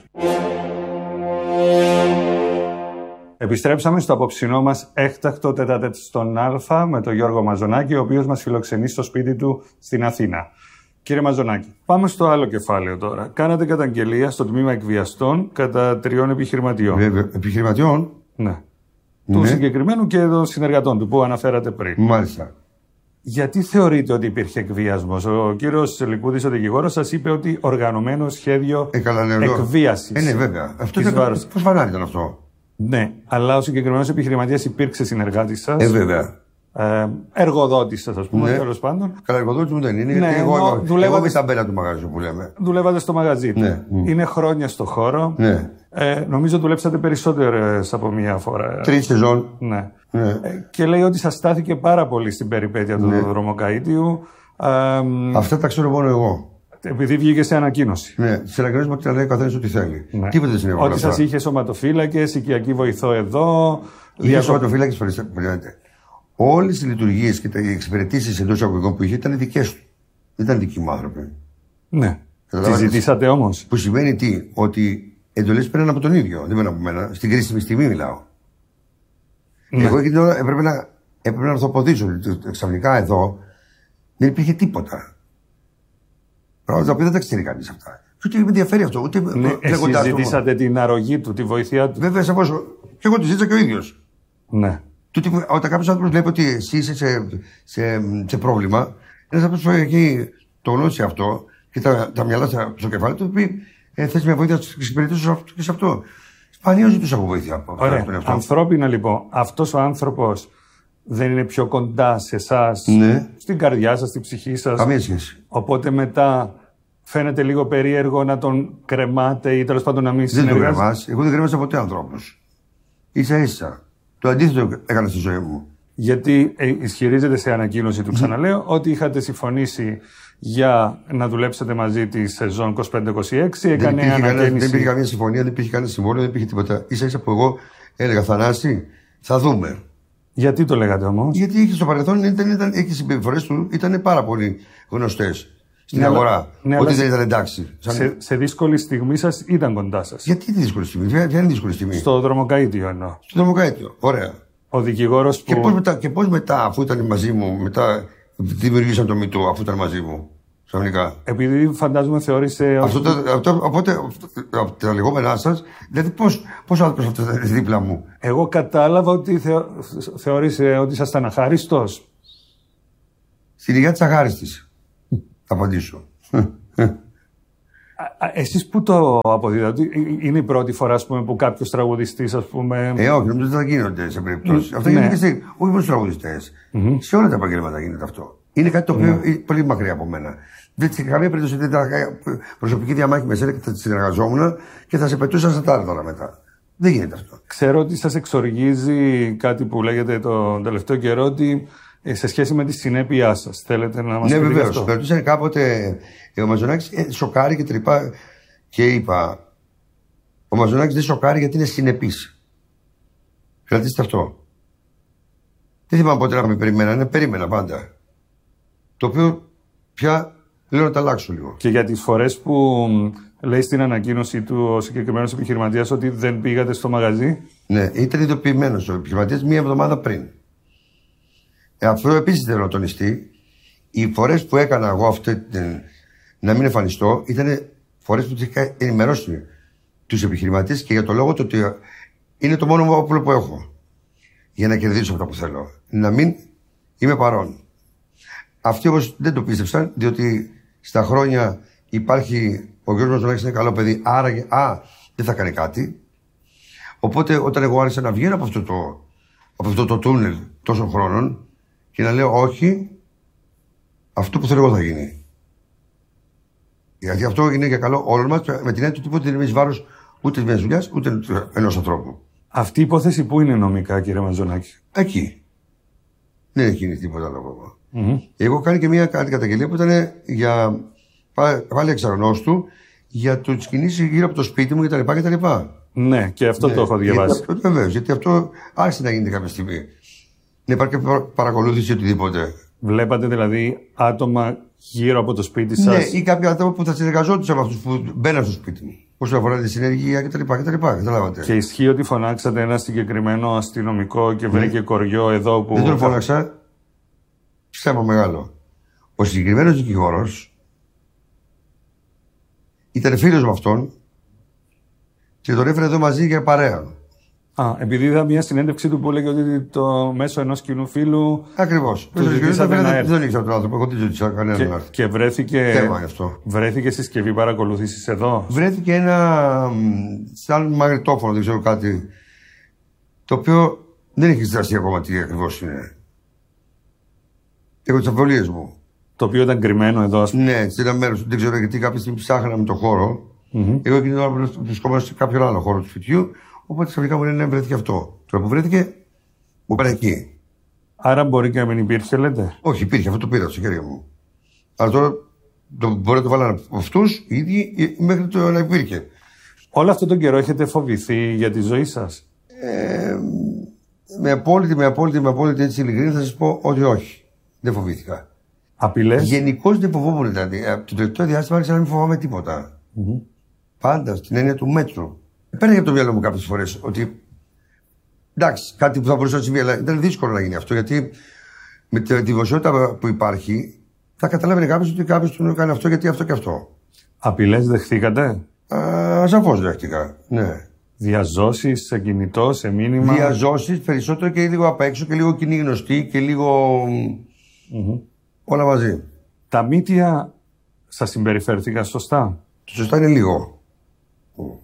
Επιστρέψαμε στο απόψινό μας έκτακτο τέταρτε στον Α με τον Γιώργο Μαζονάκη, ο οποίος μας φιλοξενεί στο σπίτι του στην Αθήνα. Κύριε Μαζονάκη, πάμε στο άλλο κεφάλαιο τώρα. Κάνατε καταγγελία στο τμήμα εκβιαστών κατά τριών επιχειρηματιών. Βέβαια, επιχειρηματιών. Ναι. Ναι. Του συγκεκριμένου και των συνεργατών του που αναφέρατε πριν. Μάλιστα. Γιατί θεωρείτε ότι υπήρχε εκβιασμός? Ο κύριος Λικούδης, ο δικηγόρος, σας είπε ότι οργανωμένο σχέδιο ε, καλά, ναι, εκβίασης. Ε, ναι, βέβαια. Αυτό ήταν. Πώς φανάρι ήταν αυτό? Ναι, αλλά ο συγκεκριμένος επιχειρηματίας υπήρξε συνεργάτης σας. Ε, βέβαια. Ε, εργοδότης σας, ας πούμε, ναι. τέλος πάντων. Καλά, εργοδότης μου δεν είναι. Ναι, εγώ εγώ, δουλεύατε... εγώ είμαι στα μπέλα του μαγαζιού που λέμε. Δουλεύατε στο μαγαζί του. Ναι. Είναι χρόνια στο χώρο. Ναι. Ε, νομίζω δουλέψατε περισσότερες από μία φορά. Τρεις σεζόν. Ναι. Ναι. Ε, και λέει ότι σας στάθηκε πάρα πολύ στην περιπέτεια του ναι. δρομοκαΐτιου. Ε, Αυτά τα ξέρω μόνο εγώ. Επειδή βγήκε σε ανακοίνωση. Ναι, σε ανακοίνωση μα λέει ο καθένας ό,τι θέλει. Ναι. Τίποτα δεν συνέβη. Ότι σας είχε σωματοφύλακες, οικιακή βοηθό εδώ. Είχε διακο... σωματοφύλακες, περιμένετε. Όλες οι λειτουργίες και οι εξυπηρετήσεις εντός εισαγωγικών που είχε ήταν δικές του. Δεν ήταν δικοί μου άνθρωποι. Ναι. Τι ζητήσατε όμως? Που σημαίνει τι, ότι εντολές παίρνουν από τον ίδιο. Δεν παίρνουν από μένα. Στην κρίσιμη στιγμή μιλάω. Ναι. Εγώ εκείνη την ώρα έπρεπε να, έπρεπε να αρθοποδήσω. Ξαφνικά εδώ δεν υπήρχε τίποτα. Πράγματα τα οποία δεν τα ξέρει κανείς αυτά. Και ούτε με ενδιαφέρει αυτό. Ούτε ναι, εσείς ζητήσατε την αρρωγή του, τη βοήθειά του. Βέβαια, σαφώς. Και εγώ τη ζήτησα και ο ίδιος. Ναι. Τούτη, όταν κάποιος άνθρωπος βλέπει ότι εσύ είσαι σε, σε, σε πρόβλημα, ένας άνθρωπος που έχει το γνώσει αυτό και τα, τα μυαλά στο κεφάλι του, πει ε, θες μια βοήθεια να εξυπηρετήσω και σε αυτό. Σπανίως ζητούσα από βοήθεια. Ωραία. Ανθρώπινα λοιπόν, αυτός ο άνθρωπος δεν είναι πιο κοντά σε εσάς, ναι. στην καρδιά σας, στην ψυχή σας? Καμία σχέση. Οπότε μετά φαίνεται λίγο περίεργο να τον κρεμάτε ή τέλος πάντων να μην συνεργάζεται. συνεργάζεται. Δεν τον κρεμάς. Εγώ δεν κρέμασα ποτέ ανθρώπους. Ίσα ίσα. Το αντίθετο έκανα στη ζωή μου. Γιατί ε, ισχυρίζεται σε ανακοίνωση του, ξαναλέω, ότι είχατε συμφωνήσει για να δουλέψετε μαζί τη σεζόν είκοσι πέντε είκοσι έξι. Έκανε δεν, ανακαίνιση... κανένα, δεν υπήρχε καμία συμφωνία, δεν υπήρχε κανένα συμβόλαιο, δεν υπήρχε τίποτα. Ίσα ίσα που εγώ έλεγα Θανάση, θα δούμε. Γιατί το λέγατε όμως? Γιατί είχε στο παρελθόν ήταν, ήταν, οι συμπεριφορές του ήταν πάρα πολύ γνωστές στην ναι, αγορά. Ναι, ότι δεν ήταν εντάξει. Σαν... Σε, σε δύσκολη στιγμή σας ήταν κοντά σας. Γιατί τη δύσκολη στιγμή, ποια είναι η δύσκολη στιγμή? Στο δρομοκαΐτιο εννοώ. Στο δρομοκαΐτιο, ωραία. Ο δικηγόρος που... Και πώς μετά, και πώς μετά, αφού ήταν μαζί μου, μετά δημιουργήσαν το μητό, αφού ήταν μαζί μου. Ξαφνικά. Επειδή φαντάζομαι θεώρησε. Αυτό, το, αυτό, οπότε, από τα λεγόμενά σας, δηλαδή πώς, πώς άνθρωπος αυτό ήταν δίπλα μου. Εγώ κατάλαβα ότι θεω, θεώρησε ότι ήσασταν αχάριστος. Στην ηλικία της αγάριστης. Θα απαντήσω. Εσείς που το αποδίδατε, είναι η πρώτη φορά ας πούμε, που κάποιος τραγουδιστής, ας πούμε. Ε, όχι, νομίζω ότι θα γίνονται σε περιπτώσεις. Αυτό γίνεται και σε. Όχι μόνο στους τραγουδιστές. Mm-hmm. Σε όλα τα επαγγέλματα γίνεται αυτό. Είναι κάτι το οποίο mm-hmm. είναι πολύ μακριά από μένα. Δεν σε καμία περίπτωση δεν θα προσωπική διαμάχη με σένα και θα συνεργαζόμουν και θα σε πετούσα στα τάρταρα μετά. Δεν γίνεται αυτό. Ξέρω ότι σας εξοργίζει κάτι που λέγεται τον τελευταίο καιρό ότι σε σχέση με τη συνέπειά σας. Θέλετε να μας πείτε? Ναι, βεβαίως. Πετούσαν κάποτε ε, ο Μαζονάκης ε, σοκάρει και τρυπά και είπα. Ο Μαζονάκης δεν σοκάρει γιατί είναι συνεπής. Κρατήστε αυτό. Δεν θυμάμαι πότε να με περιμένανε, περίμενα πάντα. Το οποίο πια λέω να τα αλλάξω λίγο. Και για τις φορές που λέει στην ανακοίνωση του ο συγκεκριμένος επιχειρηματίας ότι δεν πήγατε στο μαγαζί. Ναι, ήταν ειδοποιημένος ο επιχειρηματίας μία εβδομάδα πριν. Ε, αυτό επίσης θέλω να τονιστεί. Οι φορές που έκανα εγώ αυτή την, να μην εμφανιστώ ήταν φορές που τους είχα ενημερώσει τους επιχειρηματίες και για το λόγο το ότι είναι το μόνο όπλο που έχω για να κερδίσω αυτό που θέλω. Να μην είμαι παρόν. Αυτοί όμως δεν το πίστεψαν, διότι στα χρόνια υπάρχει ο Γιώργος Μαζονάκης είναι καλό παιδί, άρα α, δεν θα κάνει κάτι. Οπότε όταν εγώ άρχισα να βγαίνω από αυτό το, από αυτό το τούνελ τόσων χρόνων και να λέω όχι, αυτό που θέλω εγώ θα γίνει. Γιατί αυτό είναι για καλό όλων μας, με την έννοια ότι δεν είναι βάρος ούτε μιας δουλειάς ούτε ενός ανθρώπου. Αυτή η υπόθεση πού είναι νομικά, κύριε Μαζονάκη? Εκεί. Δεν έχει γίνει τίποτα άλλο ακόμα. Mm-hmm. Εγώ κάνει και μια καταγγελία που ήταν για πάλι εξαγνώστου για τις κινήσεις γύρω από το σπίτι μου κτλ. Ναι, και αυτό ναι, το έχω διαβάσει. Βεβαίως, γιατί αυτό άρχισε να γίνεται κάποια στιγμή. Να υπάρχει παρακολούθηση οτιδήποτε. Βλέπατε δηλαδή άτομα γύρω από το σπίτι σας? Ναι, ή κάποια άτομα που θα συνεργαζόντουσαν με αυτούς που μπαίναν στο σπίτι μου. Όσον αφορά τη συνεργεία κτλ. Καταλάβατε. Και ισχύει ότι φωνάξατε ένα συγκεκριμένο αστυνομικό και βρήκε ναι. κοριό εδώ που. Δεν τον φώναξα. Ψέμα μεγάλο. Ο συγκεκριμένος δικηγόρος ήταν φίλος με αυτόν και τον έφερε εδώ μαζί για παρέα. Α, επειδή είδα μια συνέντευξη του που έλεγε ότι το μέσω ενός κοινού φίλου. Ακριβώς. Δεν ήξερα τον άνθρωπο, εγώ δεν ζήτησα κανέναν να έρθει. Και βρέθηκε. Θέμα αυτό. Βρέθηκε συσκευή παρακολούθησης εδώ. Βρέθηκε ένα. σαν μαγνητόφωνο, δεν ξέρω κάτι. Το οποίο δεν έχει εξεταστεί ακόμα τι ακριβώς είναι. Έχω τις αμφιβολίες μου. Το οποίο ήταν κρυμμένο εδώ, ας πούμε. Ναι, σε ένα μέρος. Δεν ξέρω γιατί κάποια στιγμή ψάχναμε το χώρο. Mm-hmm. Εγώ εκείνη την ώρα βρισκόμαστε σε κάποιον άλλο χώρο του σπιτιού. Οπότε ξαφνικά μου λένε ναι, βρέθηκε αυτό. Τώρα που βρέθηκε, μου πέρα εκεί. Άρα μπορεί και να μην υπήρχε, λέτε? Όχι, υπήρχε, αυτό το πήρα στο χέρι μου. Αλλά τώρα το, μπορεί να το βάλανε από αυτούς οι ίδιοι μέχρι το να υπήρχε. Όλο αυτό τον καιρό έχετε φοβηθεί για τη ζωή σας? Ε, με απόλυτη, με απόλυτη, με απόλυτη έτσι ειλικρίνη θα σας πω ότι όχι. Δεν φοβήθηκα. Απειλές? Γενικώς δεν φοβόμουν. Δηλαδή, από το τελευταίο διάστημα άρχισα να μην φοβάμαι τίποτα. Mm-hmm. Πάντα στην έννοια του μέτρου. Πέρασε από το μυαλό μου κάποιες φορές ότι. Εντάξει, κάτι που θα μπορούσε να συμβεί, αλλά ήταν δύσκολο να γίνει αυτό γιατί με τη δημοσιότητα που υπάρχει θα καταλάβαινε κάποιος ότι κάποιος του έκανε αυτό γιατί αυτό και αυτό. Απειλές δεχτήκατε? Σαφώς δέχτηκα, ναι. Διαζώσεις σε κινητό, σε μήνυμα? Διαζώσεις περισσότερο και λίγο απ' έξω και λίγο κοινή γνωστή και λίγο. Mm-hmm. Όλα μαζί. Τα μύτια σας συμπεριφέρθηκαν σωστά? Το σωστά είναι λίγο. Mm.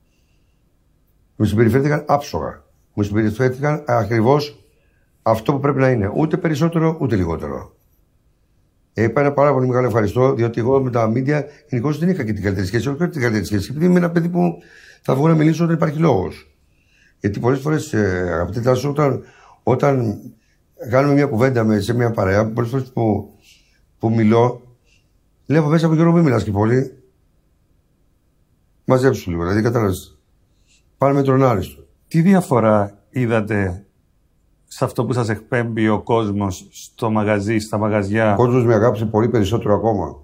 Μου συμπεριφέρθηκαν άψογα. Μου συμπεριφέρθηκαν ακριβώς αυτό που πρέπει να είναι. Ούτε περισσότερο ούτε λιγότερο. Ε, είπα ένα πάρα πολύ μεγάλο ευχαριστώ, διότι εγώ με τα μίντια γενικώς δεν είχα και την καλύτερη σχέση. Όχι την καλύτερη σχέση. Επειδή είμαι ένα παιδί που θα βγω να μιλήσω όταν υπάρχει λόγος. Γιατί πολλές φορές, ε, αγαπητέ Τάσο, όταν, όταν κάνουμε μια κουβέντα με, σε μια παρέα, πολλές φορές που, που μιλώ, λέω μέσα από Γιώργο, μην μιλάς και πολύ. Μαζέψου λίγο, δηλαδή κατάλαβες. Πάνε με τον άριστο. Τι διαφορά είδατε σε αυτό που σας εκπέμπει ο κόσμος στο μαγαζί, στα μαγαζιά? Ο κόσμος με αγάπησε πολύ περισσότερο ακόμα.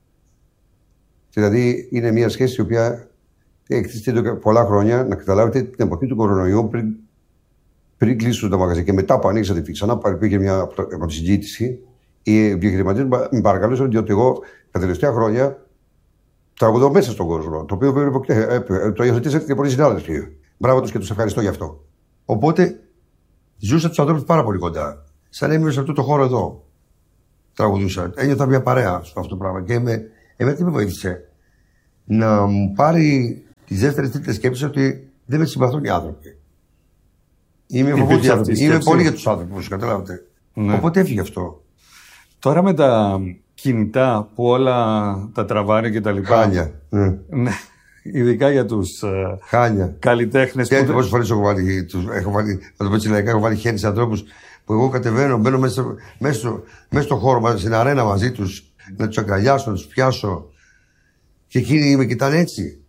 Δηλαδή είναι μια σχέση η οποία έχει εδώ πολλά χρόνια, να καταλάβετε, την εποχή του κορονοϊού πριν, πριν κλείσουν τα μαγαζιά και μετά που ανοίξατε ξανά πήγε μια συζήτηση. Οι επιχειρηματίες με παρακαλούσαν διότι εγώ τα τελευταία χρόνια τραγουδώ μέσα στον κόσμο. Το οποίο το υιοθετήσατε και πολλοί συνάδελφοι. Μπράβο τους και τους ευχαριστώ γι' αυτό. Οπότε ζούσα τους ανθρώπους πάρα πολύ κοντά. Σαν έμεινε σε αυτό το χώρο εδώ. τραγουδούσα. Ένιωθα μια παρέα στο αυτό το πράγμα. Και με, εμένα τι με βοήθησε. Να μου πάρει τις δεύτερες τρίτες σκέψεις ότι δεν με συμπαθούν οι άνθρωποι. Είμαι, είμαι πολύ για τους άνθρωπους, καταλάβετε. Ναι. Οπότε έφυγε αυτό. Τώρα με τα κινητά που όλα τα τραβάνε και τα λοιπά. Χάλια. Ναι. Ναι. Ειδικά για τους Χάλια. καλλιτέχνες. Και που... πόσες φορές έχω βάλει, τους, έχω βάλει, να το πω έτσι λαϊκά, έχω βάλει χέρι σε ανθρώπους που εγώ κατεβαίνω, μπαίνω μέσα, μέσα, στο, μέσα στο χώρο, στην αρένα μαζί τους, να τους αγκαλιάσω, να τους πιάσω. Και εκείνοι με κοιτάνε έτσι.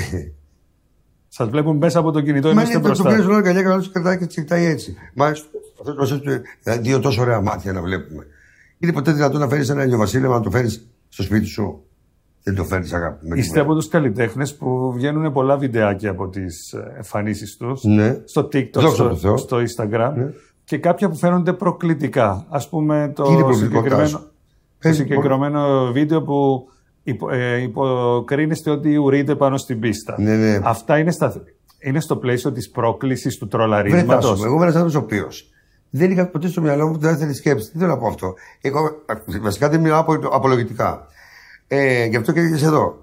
Σας βλέπουν μέσα από το κινητό, είμαστε μπροστά. Μα είναι το αγκαλιά και τους κρατάει και τους κοιτάει έτσι. Μα αυτός μας έχει δύο τόσο ωραία μάτια να βλέπουμε. Είναι ποτέ δυνατόν να φέρεις ένα ηλιοβασίλεμα να το φέρεις στο σπίτι σου? Δεν το φέρνεις, αγάπη. Είστε από τους καλλιτέχνες που βγαίνουν πολλά βιντεάκια από τις εμφανίσεις τους. Ναι. Στο TikTok, στο, στο Instagram. Ναι. Και κάποια που φαίνονται προκλητικά. Ας πούμε το συγκεκριμένο, το συγκεκριμένο βίντεο που υπο, ε, υποκρίνεστε ότι ουρείτε πάνω στην πίστα. Ναι, ναι. Αυτά είναι, στα, είναι στο πλαίσιο της πρόκλησης του τρολαρίσματος. Εγώ είμαι ένας άνθρωπος ο οποίος δεν είχα ποτέ στο μυαλό μου τη δεύτερη σκέψη. Τι θέλω να πω αυτό. Εγώ βασικά δεν μιλάω απολογητικά. Ε, γι' αυτό και είσαι εδώ.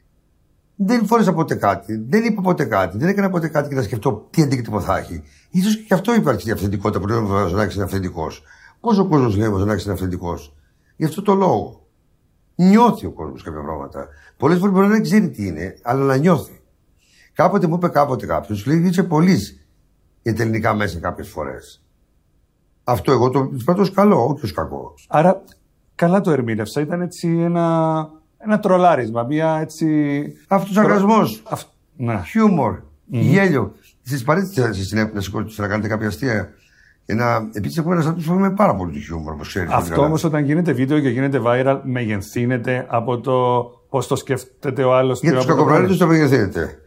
Δεν φόρεσα ποτέ κάτι, δεν είπα ποτέ κάτι, δεν έκανα ποτέ κάτι και να σκεφτώ τι αντίκτυπο θα έχει. Ίσως και γι' αυτό υπάρχει η αυθεντικότητα που λέμε ο Ζωνάκης είναι αυθεντικός. Πόσο ο κόσμος λέει ο Ζωνάκης είναι αυθεντικός? Γι' αυτό το λόγο. Νιώθει ο κόσμος κάποια πράγματα. Πολλές φορές μπορεί να δεν ξέρει τι είναι, αλλά να νιώθει. Κάποτε μου είπε κάποτε κάποιος, λέει είσαι πολύ για τα ελληνικά μέσα κάποιες φορές. Αυτό εγώ το πράττω ως καλό, όχι ως κακό. Άρα, καλά το ερμήνευσα. Ήταν έτσι ένα, ένα τρολάρισμα, μια έτσι. Αυτοσαρκασμός. Αυ... Ναι. Χιούμορ. Mm-hmm. Γέλιο. Στις παρέτητες να σηκώσετε να κάνετε κάποια αστεία. Επίσης, έχω ένα άτομο που είμαι πάρα πολύ χιούμορ, όπως ξέρεις. Αυτό όμως όταν γίνεται βίντεο και γίνεται viral, μεγενθύνεται από το πώς το σκέφτεται ο άλλος. Για τους κακοπραγμάτες το μεγενθύνεται.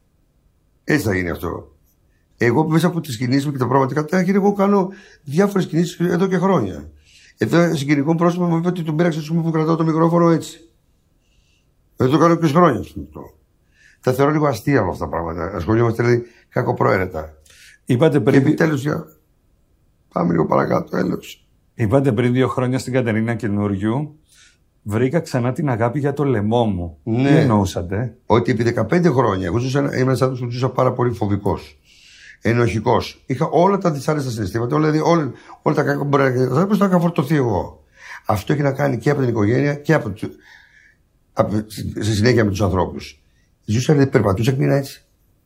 Έτσι θα γίνει αυτό. Εγώ μέσα από τις κινήσεις μου και τα πραγματικά τα εγώ κάνω διάφορες κινήσεις εδώ και χρόνια. Εδώ συγκινητικό πρόσωπο μου είπε ότι τον πήραξε στο που κρατάω το μικρόφωνο έτσι. Δεν το κάνω και χρόνια αυτό. Τα θεωρώ λίγο αστεία όλα αυτά τα πράγματα. Ασχολιόμαστε δηλαδή κακοπροαίρετα. Είπατε πριν. Και επιτέλους για. Πάμε λίγο παρακάτω, έλεος. Είπατε πριν δύο χρόνια στην Κατερίνα Καινούριου, βρήκα ξανά την αγάπη για το λαιμό μου. Ναι. Τι εννοούσατε? Ότι επί δεκαπέντε χρόνια εγώ ζούσα, ήμουν ένας άνθρωπος που ζούσα πάρα πολύ φοβικός. Ενοχικός. Είχα όλα τα δυσάρεστα συναισθήματα, όλα, δηλαδή, όλα, όλα τα κακά που μπορεί να κάνει. Θα είχα φορτωθεί εγώ. Αυτό έχει να κάνει και από την οικογένεια και από, από, σε συνέχεια με τους ανθρώπους. Ζούσα, δηλαδή, περπατούσα και μείνα έτσι.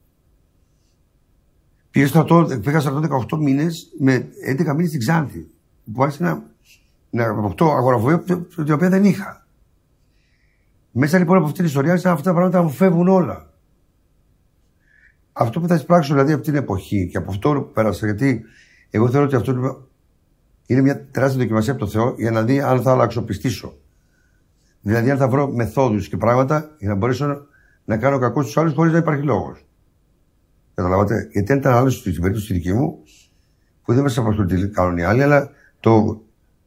Πήγα στρατό, πήγα στρατό δεκαοκτώ μήνες με έντεκα μήνες στην Ξάνθη. Που άρχισε να, να αποκτώ αγοραφοβία την οποία δεν είχα. Μέσα λοιπόν από αυτή την ιστορία, αυτά τα πράγματα μου φεύγουν όλα. Αυτό που θα εισπράξω δηλαδή από την εποχή και από αυτό που πέρασα, γιατί εγώ θεωρώ ότι αυτό είναι μια τεράστια δοκιμασία από το Θεό για να δει αν θα αλλαξοπιστήσω. Δηλαδή, αν θα βρω μεθόδους και πράγματα για να μπορέσω να κάνω κακό στους άλλους χωρίς να υπάρχει λόγος. Καταλάβατε. Γιατί αν ήταν άλλο στην περίπτωση τη δική μου, που δεν με απασχολεί τι κάνουν οι άλλοι, αλλά το,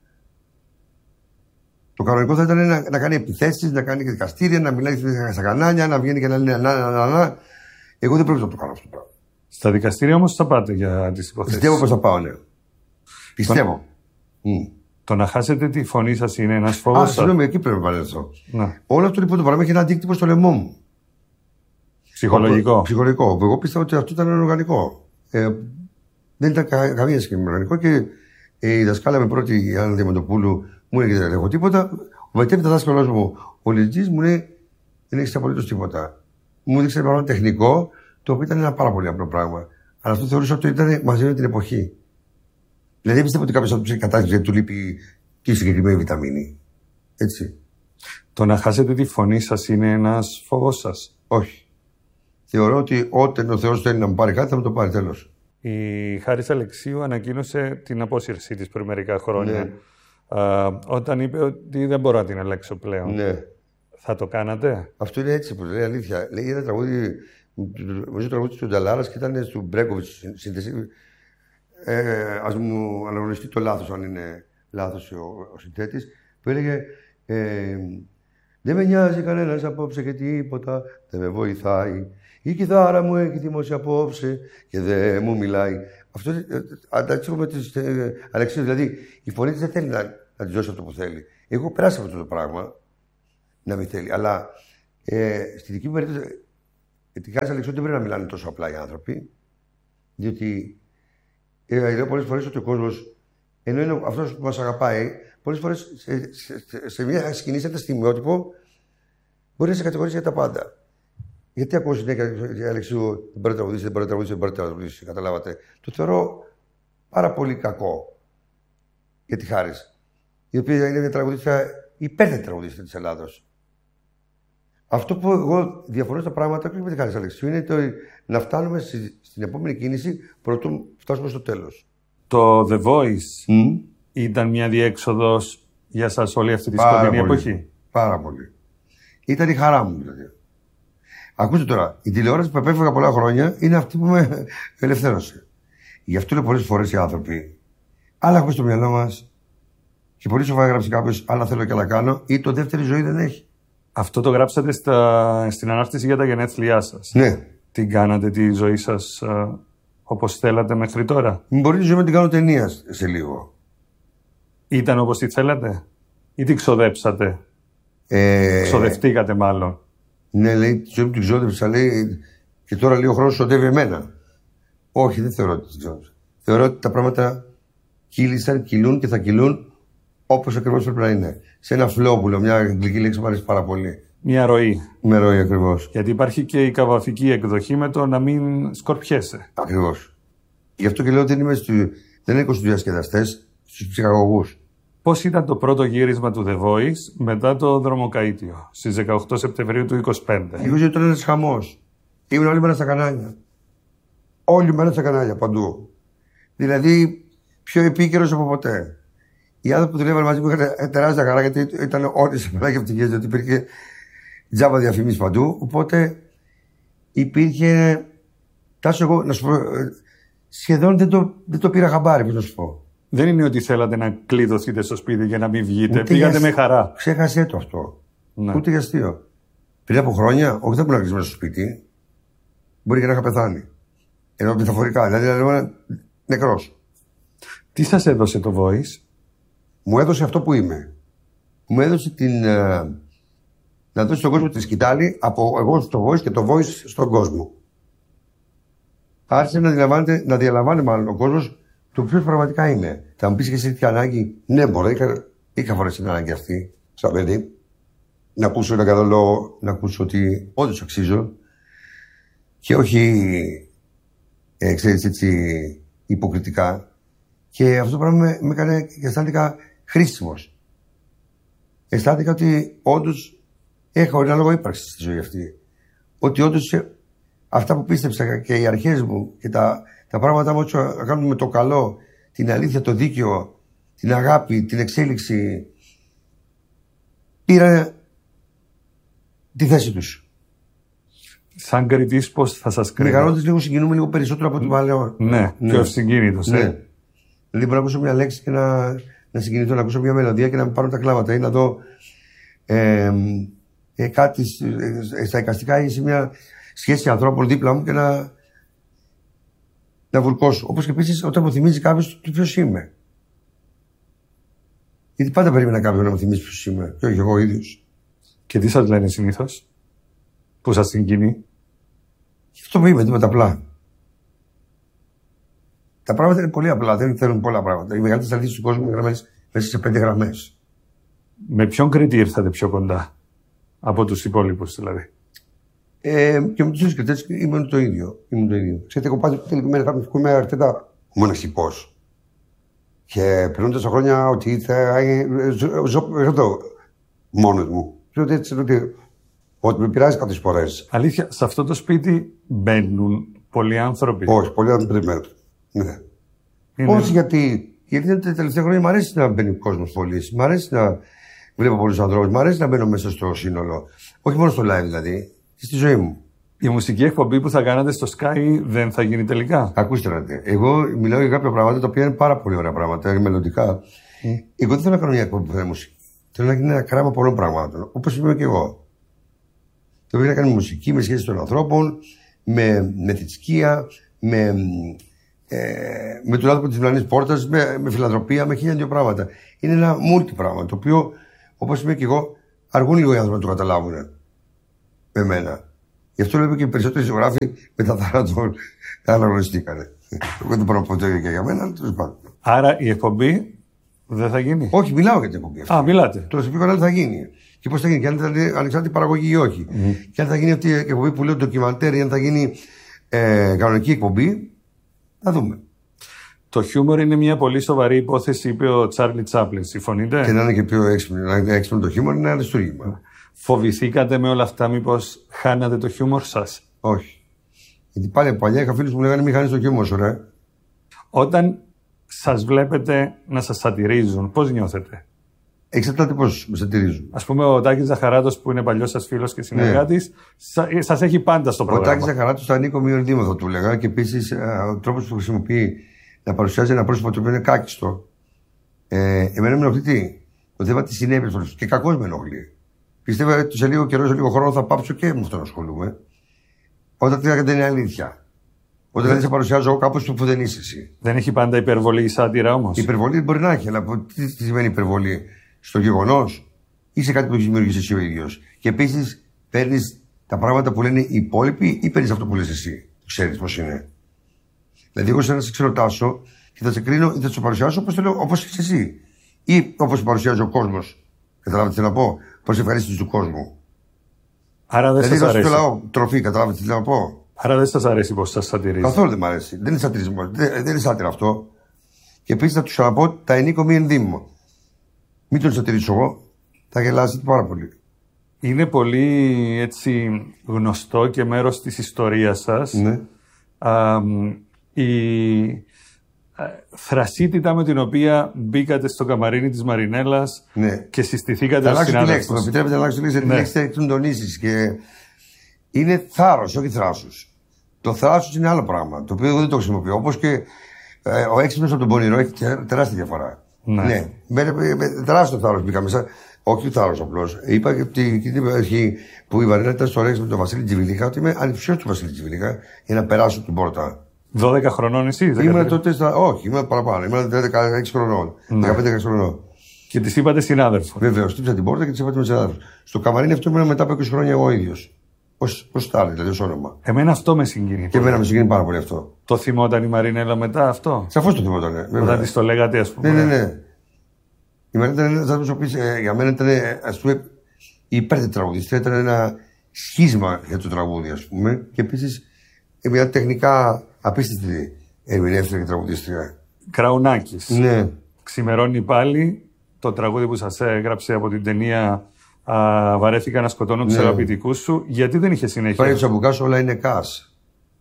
το κανονικό θα ήταν να, να κάνει επιθέσεις, να κάνει δικαστήρια, να μιλάει στα κανάλια, να βγαίνει και να λέει να, να, να, να. Εγώ δεν πρέπει να το κάνω αυτό το πράγμα. Στα δικαστήρια όμως θα πάτε για τις υποθέσεις. Πιστεύω πως θα πάω, ναι. Πιστεύω. Το, mm. το να χάσετε τη φωνή σας είναι ένας φόβος. Α, συγγνώμη, εκεί πρέπει να παρέλθω. Όλο αυτό λοιπόν το πράγμα έχει ένα αντίκτυπο στο λαιμό μου. Ψυχολογικό. Ψυχολογικό. Εγώ πίστευα ότι αυτό ήταν οργανικό. Ε, δεν ήταν κα, καμία σχέση με οργανικό και ε, η δασκάλα με πρώτη, η Άννα Διαμαντοπούλου, μου έλεγε δεν έχω τίποτα. Ο μετέπειτα δάσκαλος μου, ο Λιτζής, μου λέει δεν έχει απολύτως τίποτα. Μου έδειξε ένα πράγμα τεχνικό, το οποίο ήταν ένα πάρα πολύ απλό πράγμα. Αλλά αυτό θεωρούσα ότι ήταν μαζί με την εποχή. Δηλαδή δεν πιστεύω ότι κάποιο θα του ψάξει κατάσταση γιατί του λείπει τη συγκεκριμένη βιταμίνη. Έτσι. Το να χάσετε τη φωνή σας είναι ένας φόβος σας? Όχι. Θεωρώ ότι όταν ο Θεός θέλει να μου πάρει κάτι θα μου το πάρει, τέλος. Η Χάρις Αλεξίου ανακοίνωσε την απόσυρσή της πριν μερικά χρόνια. Ναι. Α, όταν είπε ότι δεν μπορώ να την αλλάξω πλέον. Ναι. Θα το κάνατε? Αυτό είναι έτσι, πως λέει αλήθεια. Λέει ένα τραγούδι, νομίζω τραγούδι του Νταλάρας και ήταν του Μπρέκοβιτς σύνθεση. Ε, ας μου αναγνωριστεί το λάθος, αν είναι λάθος ο, ο συνθέτης, που έλεγε ε, δεν με νοιάζει κανένας απόψε και τίποτα, δεν με βοηθάει. Η κιθάρα μου έχει δημόσια απόψε και δεν μου μιλάει. Αυτό αντάξω με τις ε, Αλεξίου, δηλαδή η φωνή της δεν θέλει να, να της δώσει αυτό που θέλει. Εγώ περάσα αυτό το πράγμα, να μην θέλει. Αλλά ε, στη δική μου περίπτωση, τη χάρη Αλεξίου δεν πρέπει να μιλάνε τόσο απλά οι άνθρωποι. Διότι ε, λέω πολλές φορές ότι ο κόσμος, ενώ είναι αυτός που μας αγαπάει, πολλές φορές σε, σε, σε, σε μια σκηνή, σε ένα στιγμιότυπο, μπορεί να σε κατηγορήσει για τα πάντα. Γιατί ακούω συνέχεια Αλεξίου, δεν μπορεί να τραγουδήσει, δεν μπορεί να τραγουδήσει, δεν μπορεί να τραγουδήσει. Καταλάβατε. Το θεωρώ πάρα πολύ κακό για τη Χάρις, η οποία είναι μια τραγουδίστρια, υπέρθετη τραγουδίστρια της Ελλάδος. Αυτό που εγώ διαφωνώ στα πράγματα, όχι με τη Χάρις Αλεξίου, είναι το να φτάνουμε στη, στην επόμενη κίνηση προτού φτάσουμε στο τέλος. Το The Voice Mm. ήταν μια διέξοδος για σας όλη αυτή τη Πάρα σκοτεινή πολύ. εποχή. Πάρα πολύ. Ήταν η χαρά μου δηλαδή. Ακούστε τώρα, η τηλεόραση που επέφυγα πολλά χρόνια είναι αυτή που με ελευθέρωσε. Γι' αυτό λέω πολλές φορές οι άνθρωποι, άλλα έχουμε στο μυαλό μας και πολύ σοβαρά γράψει κάποιος, άλλα θέλω και άλλα κάνω, ή το δεύτερη ζωή δεν έχει. Αυτό το γράψατε στα, στην ανάρτηση για τα γενέθλιά σας. Ναι. Την κάνατε τη ζωή σας α, όπως θέλατε μέχρι τώρα. Μην μπορεί τη ζωή να την κάνω ταινία σε λίγο. Ήταν όπως τη θέλατε ή την ξοδέψατε. Ε, Ξοδευτήκατε μάλλον. Ναι, λέει, τη ζωή μου την ξόδεψα, λέει, και τώρα λέει ο χρόνος σωτεύει εμένα. Όχι, δεν θεωρώ ότι την ξόδεψα. Θεωρώ ότι τα πράγματα κύλησαν, κυλούν και θα κυλούν όπως ακριβώς πρέπει να είναι. Σε ένα flow που λέω, μια αγγλική λέξη μου αρέσει πάρα πολύ. Μια ροή. Με ροή ακριβώς. Γιατί υπάρχει και η καβαφική εκδοχή με το να μην σκορπιέσαι. Ακριβώς. Γι' αυτό και λέω ότι δεν είμαι στου, δεν έχω στους διασκεδαστές, στους ψυχαγωγούς. Πώς ήταν το πρώτο γύρισμα του The Voice μετά το δρομοκαΐτιο στις δεκαοκτώ Σεπτεμβρίου του είκοσι πέντε. Εγώ ήταν ένας χαμός. Ήμουν όλη μέρα στα κανάλια. Όλη μέρα στα κανάλια, παντού. Δηλαδή, πιο επίκαιρος από ποτέ. Οι άνθρωποι που δουλεύαν μαζί μου είχαν τεράστια χαρά, γιατί ήταν όλοι σε πολλά και ευτυχίες, γιατί υπήρχε τζάμπα διαφήμιση παντού. Οπότε υπήρχε. Τάσο, εγώ να σου πω, σχεδόν δεν το, δεν το πήρα χαμπάρι, πώς να σου πω. Δεν είναι ότι θέλατε να κλείδωθείτε στο σπίτι για να μην βγείτε. Ούτε Πήγατε για... με χαρά. Ξέχασέ το αυτό. Ναι. Ούτε για αστείο. Πριν από χρόνια, όχι δεν ήμουν κλεισμένο στο σπίτι, μπορεί και να είχα πεθάνει. Ενώ μεταφορικά, δηλαδή ήμουν νεκρός. Τι σας έδωσε το Voice? Μου έδωσε αυτό που είμαι. Μου έδωσε την. Ε, να δώσει στον κόσμο τη σκητάλη από εγώ στο Voice και το Voice στον κόσμο. Άρχισε να, να διαλαμβάνει μάλλον ο κόσμος το ποιος πραγματικά είναι. Θα μου πεις και εσύ τι ανάγκη. Ναι, μπορεί, είχα, είχα φορές την ανάγκη αυτή, σαν παιδί. Να ακούσω ένα καλό λόγο, να ακούσω ότι όντως αξίζω. Και όχι, ε, ξέρεις, έτσι, υποκριτικά. Και αυτό το πράγμα με, με έκανε και αισθάνθηκα χρήσιμος. Αισθάνθηκα ότι όντως έχω ένα λόγο ύπαρξης στη ζωή αυτή. Ότι όντως αυτά που πίστεψα και οι αρχές μου και τα, τα πράγματα μου να κάνουν με το καλό, την αλήθεια, το δίκαιο, την αγάπη, την εξέλιξη, πήραν τη θέση τους. Σαν κριτής πώς θα σας κρίνω? Μεγαλώντας λίγο συγκινούμε λίγο περισσότερο από το παλαιό. Ναι, ναι, πιο συγκίνητος. Ναι. Ε. Δηλαδή μπορώ να ακούσω μια λέξη και να, να συγκινηθώ, να ακούσω μια μελωδία και να με πάρουν τα κλάματα ή να δω ε, ε, κάτι ε, στα εικαστικά ή σε μια σχέση ανθρώπων δίπλα μου και να, να βουλκώσω. Όπως και επίσης όταν μου θυμίζει κάποιος το ποιος είμαι. Γιατί πάντα περίμενα κάποιον να μου θυμίσει ποιος είμαι, και όχι εγώ ίδιος. Και τι σας λένε συνήθως που σας συγκινεί? Αυτό που είμαι, τίποτα απλά. Τα πράγματα είναι πολύ απλά, δεν θέλουν πολλά πράγματα. Οι μεγαλύτερες αλήθειες του κόσμου είναι γραμμένες μέσα σε πέντε γραμμές. Με ποιον κριτή ήρθατε πιο κοντά από τους υπόλοιπους δηλαδή? Ε, και με τους ίδιους κριτές ήμουν το ίδιο. Ήμουν το ίδιο. Ξέρετε, εγώ πάντα τελικά είμαι αρκετά μοναχικός. Και περνώντας τα χρόνια ότι θα ζω εδώ μόνος μου. Ξέρω έτσι ότι, ότι με πειράζει κάποιες φορές. Αλήθεια, σε αυτό το σπίτι μπαίνουν πολλοί άνθρωποι? Όχι, πολλοί άνθρωποι δεν μπαίνουν. Ναι. Είναι... Όχι γιατί, γιατί τα τελευταία χρόνια μου αρέσει να μπαίνει ο κόσμος πολύ. Μ' αρέσει να βλέπω πολλούς ανθρώπους. Μ' αρέσει να μπαίνω μέσα στο σύνολο. Όχι μόνο στο live δηλαδή, και στη ζωή μου. Η μουσική εκπομπή που θα κάνατε στο Sky δεν θα γίνει τελικά? Ακούστε να δείτε. Εγώ μιλάω για κάποια πράγματα τα οποία είναι πάρα πολύ ωραία πράγματα, μελλοντικά. Mm. Εγώ δεν θέλω να κάνω μια εκπομπή που θα είναι μουσική. Θέλω να γίνει ένα κράμα πολλών πραγμάτων. Όπως είμαι και εγώ. Το οποίο να κάνει μουσική με σχέση των ανθρώπων, με, με θρησκεία, με, ε, με τον άνθρωπο τη Βλανής Πόρτας, με, με φιλανθρωπία, με χίλια δύο πράγματα. Είναι ένα multi πράγμα το οποίο όπως είμαι και εγώ, αργούν λίγο οι άνθρωποι να το καταλάβουν με μένα. Γι' αυτό λέω και οι περισσότεροι ζωγράφοι μετά θάνατο αναγνωριστήκανε. Εγώ δεν μπορώ να πω το ίδιο και για μένα, αλλά τέλος πάντων. Άρα η εκπομπή δεν θα γίνει. Όχι, μιλάω για την εκπομπή αυτή. Α, μιλάτε. Τώρα σε ποιο κανάλι θα γίνει. Και πώς θα γίνει, και αν θα είναι ανεξάρτητη παραγωγή ή όχι. Mm. Και αν θα γίνει αυτή η εκπομπή που λέω ντοκιμαντέρ ή αν θα γίνει ε, κανονική εκπομπή, θα δούμε. Το χιούμορ είναι μια πολύ σοβαρή υπόθεση, είπε ο Τσάρλι Τσάπλιν. Συμφωνείτε? Και να είναι και πιο έξυπνο, να είναι έξυπνο το χιούμορ, είναι ένα αριστούργημα. Φοβηθήκατε με όλα αυτά, μήπως χάνατε το χιούμορ σας? Όχι. Γιατί πάλι από παλιά είχα φίλους που μου λέγανε μην χάνεις το χιούμορ σου, ρε. Όταν σας βλέπετε να σας σατυρίζουν, πώς νιώθετε? Εξαρτάται πώς με σατυρίζουν. Ας πούμε, ο Τάκης Ζαχαράτος, που είναι παλιός σας φίλος και συνεργάτης, ναι. σας έχει πάντα στο πρόγραμμα. Ο Τάκης Ζαχαράτος θα ανήκω μείον δήμο, θα του λέγα. Και επίσης ο τρόπος που χρησιμοποιεί να παρουσιάζει ένα πρόσωπο το οποίο είναι κάκιστο. Ε, εμένα με ενοχλεί τι. Το θέμα τη συνέπεια και κακώς με ενοχλεί. Πιστεύω ότι σε λίγο καιρό, σε λίγο χρόνο θα πάψω και με αυτό να ασχολούμαι. Όταν δεν είναι αλήθεια. Όταν δηλαδή σε παρουσιάζω εγώ κάπως που δεν είσαι εσύ. Δεν έχει πάντα υπερβολή η σάτυρα όμως? Η υπερβολή μπορεί να έχει, αλλά τι, τι σημαίνει υπερβολή? Στο γεγονός ή σε κάτι που έχει δημιουργήσει εσύ ο ίδιος. Και επίσης παίρνεις τα πράγματα που λένε οι υπόλοιποι ή παίρνεις αυτό που λες εσύ. Ξέρεις πώς είναι. Δηλαδή, εγώ σαν να σε ξεροτάσω και θα σε κρίνω ή θα σε παρουσιάσω όπως είσαι εσύ. Ή όπως παρουσιάζει ο κόσμος. Καταλάβετε τι να πω? Προς ευχαρίστηση του κόσμου. Άρα δεν δηλαδή, σας αρέσει. Δηλαδή, λαό τροφή, καταλάβετε τι να πω? Άρα δεν σας αρέσει πως σας σατυρίζει? Καθόλου δεν μ' αρέσει. Δεν είναι σατυρισμό. Δεν, δεν είναι σάτυρα αυτό. Και επίσης θα του ξαναπώ, τα ενίκο μη ενδύμω. Μην τον σατυρίσω εγώ, θα γελάσετε πάρα πολύ. Είναι πολύ έτσι γνωστό και μέρος της ιστορίας σας. Ναι. Α, η θρασίτητα με την οποία μπήκατε στο καμαρίνι της Μαρινέλας, ναι, και συστηθήκατε ως συνάδελφος. Με επιτρέπετε να αλλάξω τη λέξη, γιατί τη λέξη τον τονίσεις. Και είναι θάρρος, όχι θράσος. Το θράσος είναι άλλο πράγμα, το οποίο εγώ δεν το χρησιμοποιώ. Όπως και ε, ο έξυπνος από τον πονηρό έχει τεράστια διαφορά. Ναι. Ναι. Με, με, με τεράστιο θάρρος μπήκα μέσα. Όχι θάρρος απλώς. Είπα και την αρχή που η Μαρινέλα ήταν στο Ρέξ με τον Βασίλη Τζιβιλίχα, ότι είμαι ανυψιός του Βασίλη Τζιβιλίχα για να περάσω την πόρτα. δώδεκα χρονών εσύ, δεκατρία. Ήμουν τότε στα... Όχι, ήμουν παραπάνω. Ήμουν δεκαέξι χρονών. Ναι. δεκαπέντε χρονών. Και τη είπατε συνάδελφο? Βεβαίως, χτύπησα την πόρτα και τη είπα ότι είμαι συνάδελφο. Στο καμαρίνι αυτό ήμουν μετά από είκοσι χρόνια εγώ ίδιος. Ως στάρι, δηλαδή ως όνομα. Εμένα αυτό με συγκίνησε. Και εμένα με συγκίνησε πάρα πολύ αυτό. Το θυμόταν η Μαρινέλα μετά αυτό? Σαφώς το θυμόταν. Ναι. Όταν τη το λέγατε, ας πούμε. Ναι, ναι, ναι. Η Μαρινέλα ήταν ένας άνθρωπος που για μένα ήταν, ας πούμε, η υπέρτερη τραγουδίστρια. Ήταν ένα σχίσμα για το τραγούδι, ας πούμε. Και επίσης μια τεχνικά απίστευτη ερμηνεύτρια και τραγουδίστρια. Κραουνάκης. Ναι. Ξημερώνει πάλι, το τραγούδι που σας έγραψε από την ταινία α, Βαρέθηκα να σκοτώνω τους, ναι, αγαπητικούς σου. Γιατί δεν είχε συνέχεια? Πάλι Τσαμπουκάς όλα είναι κας.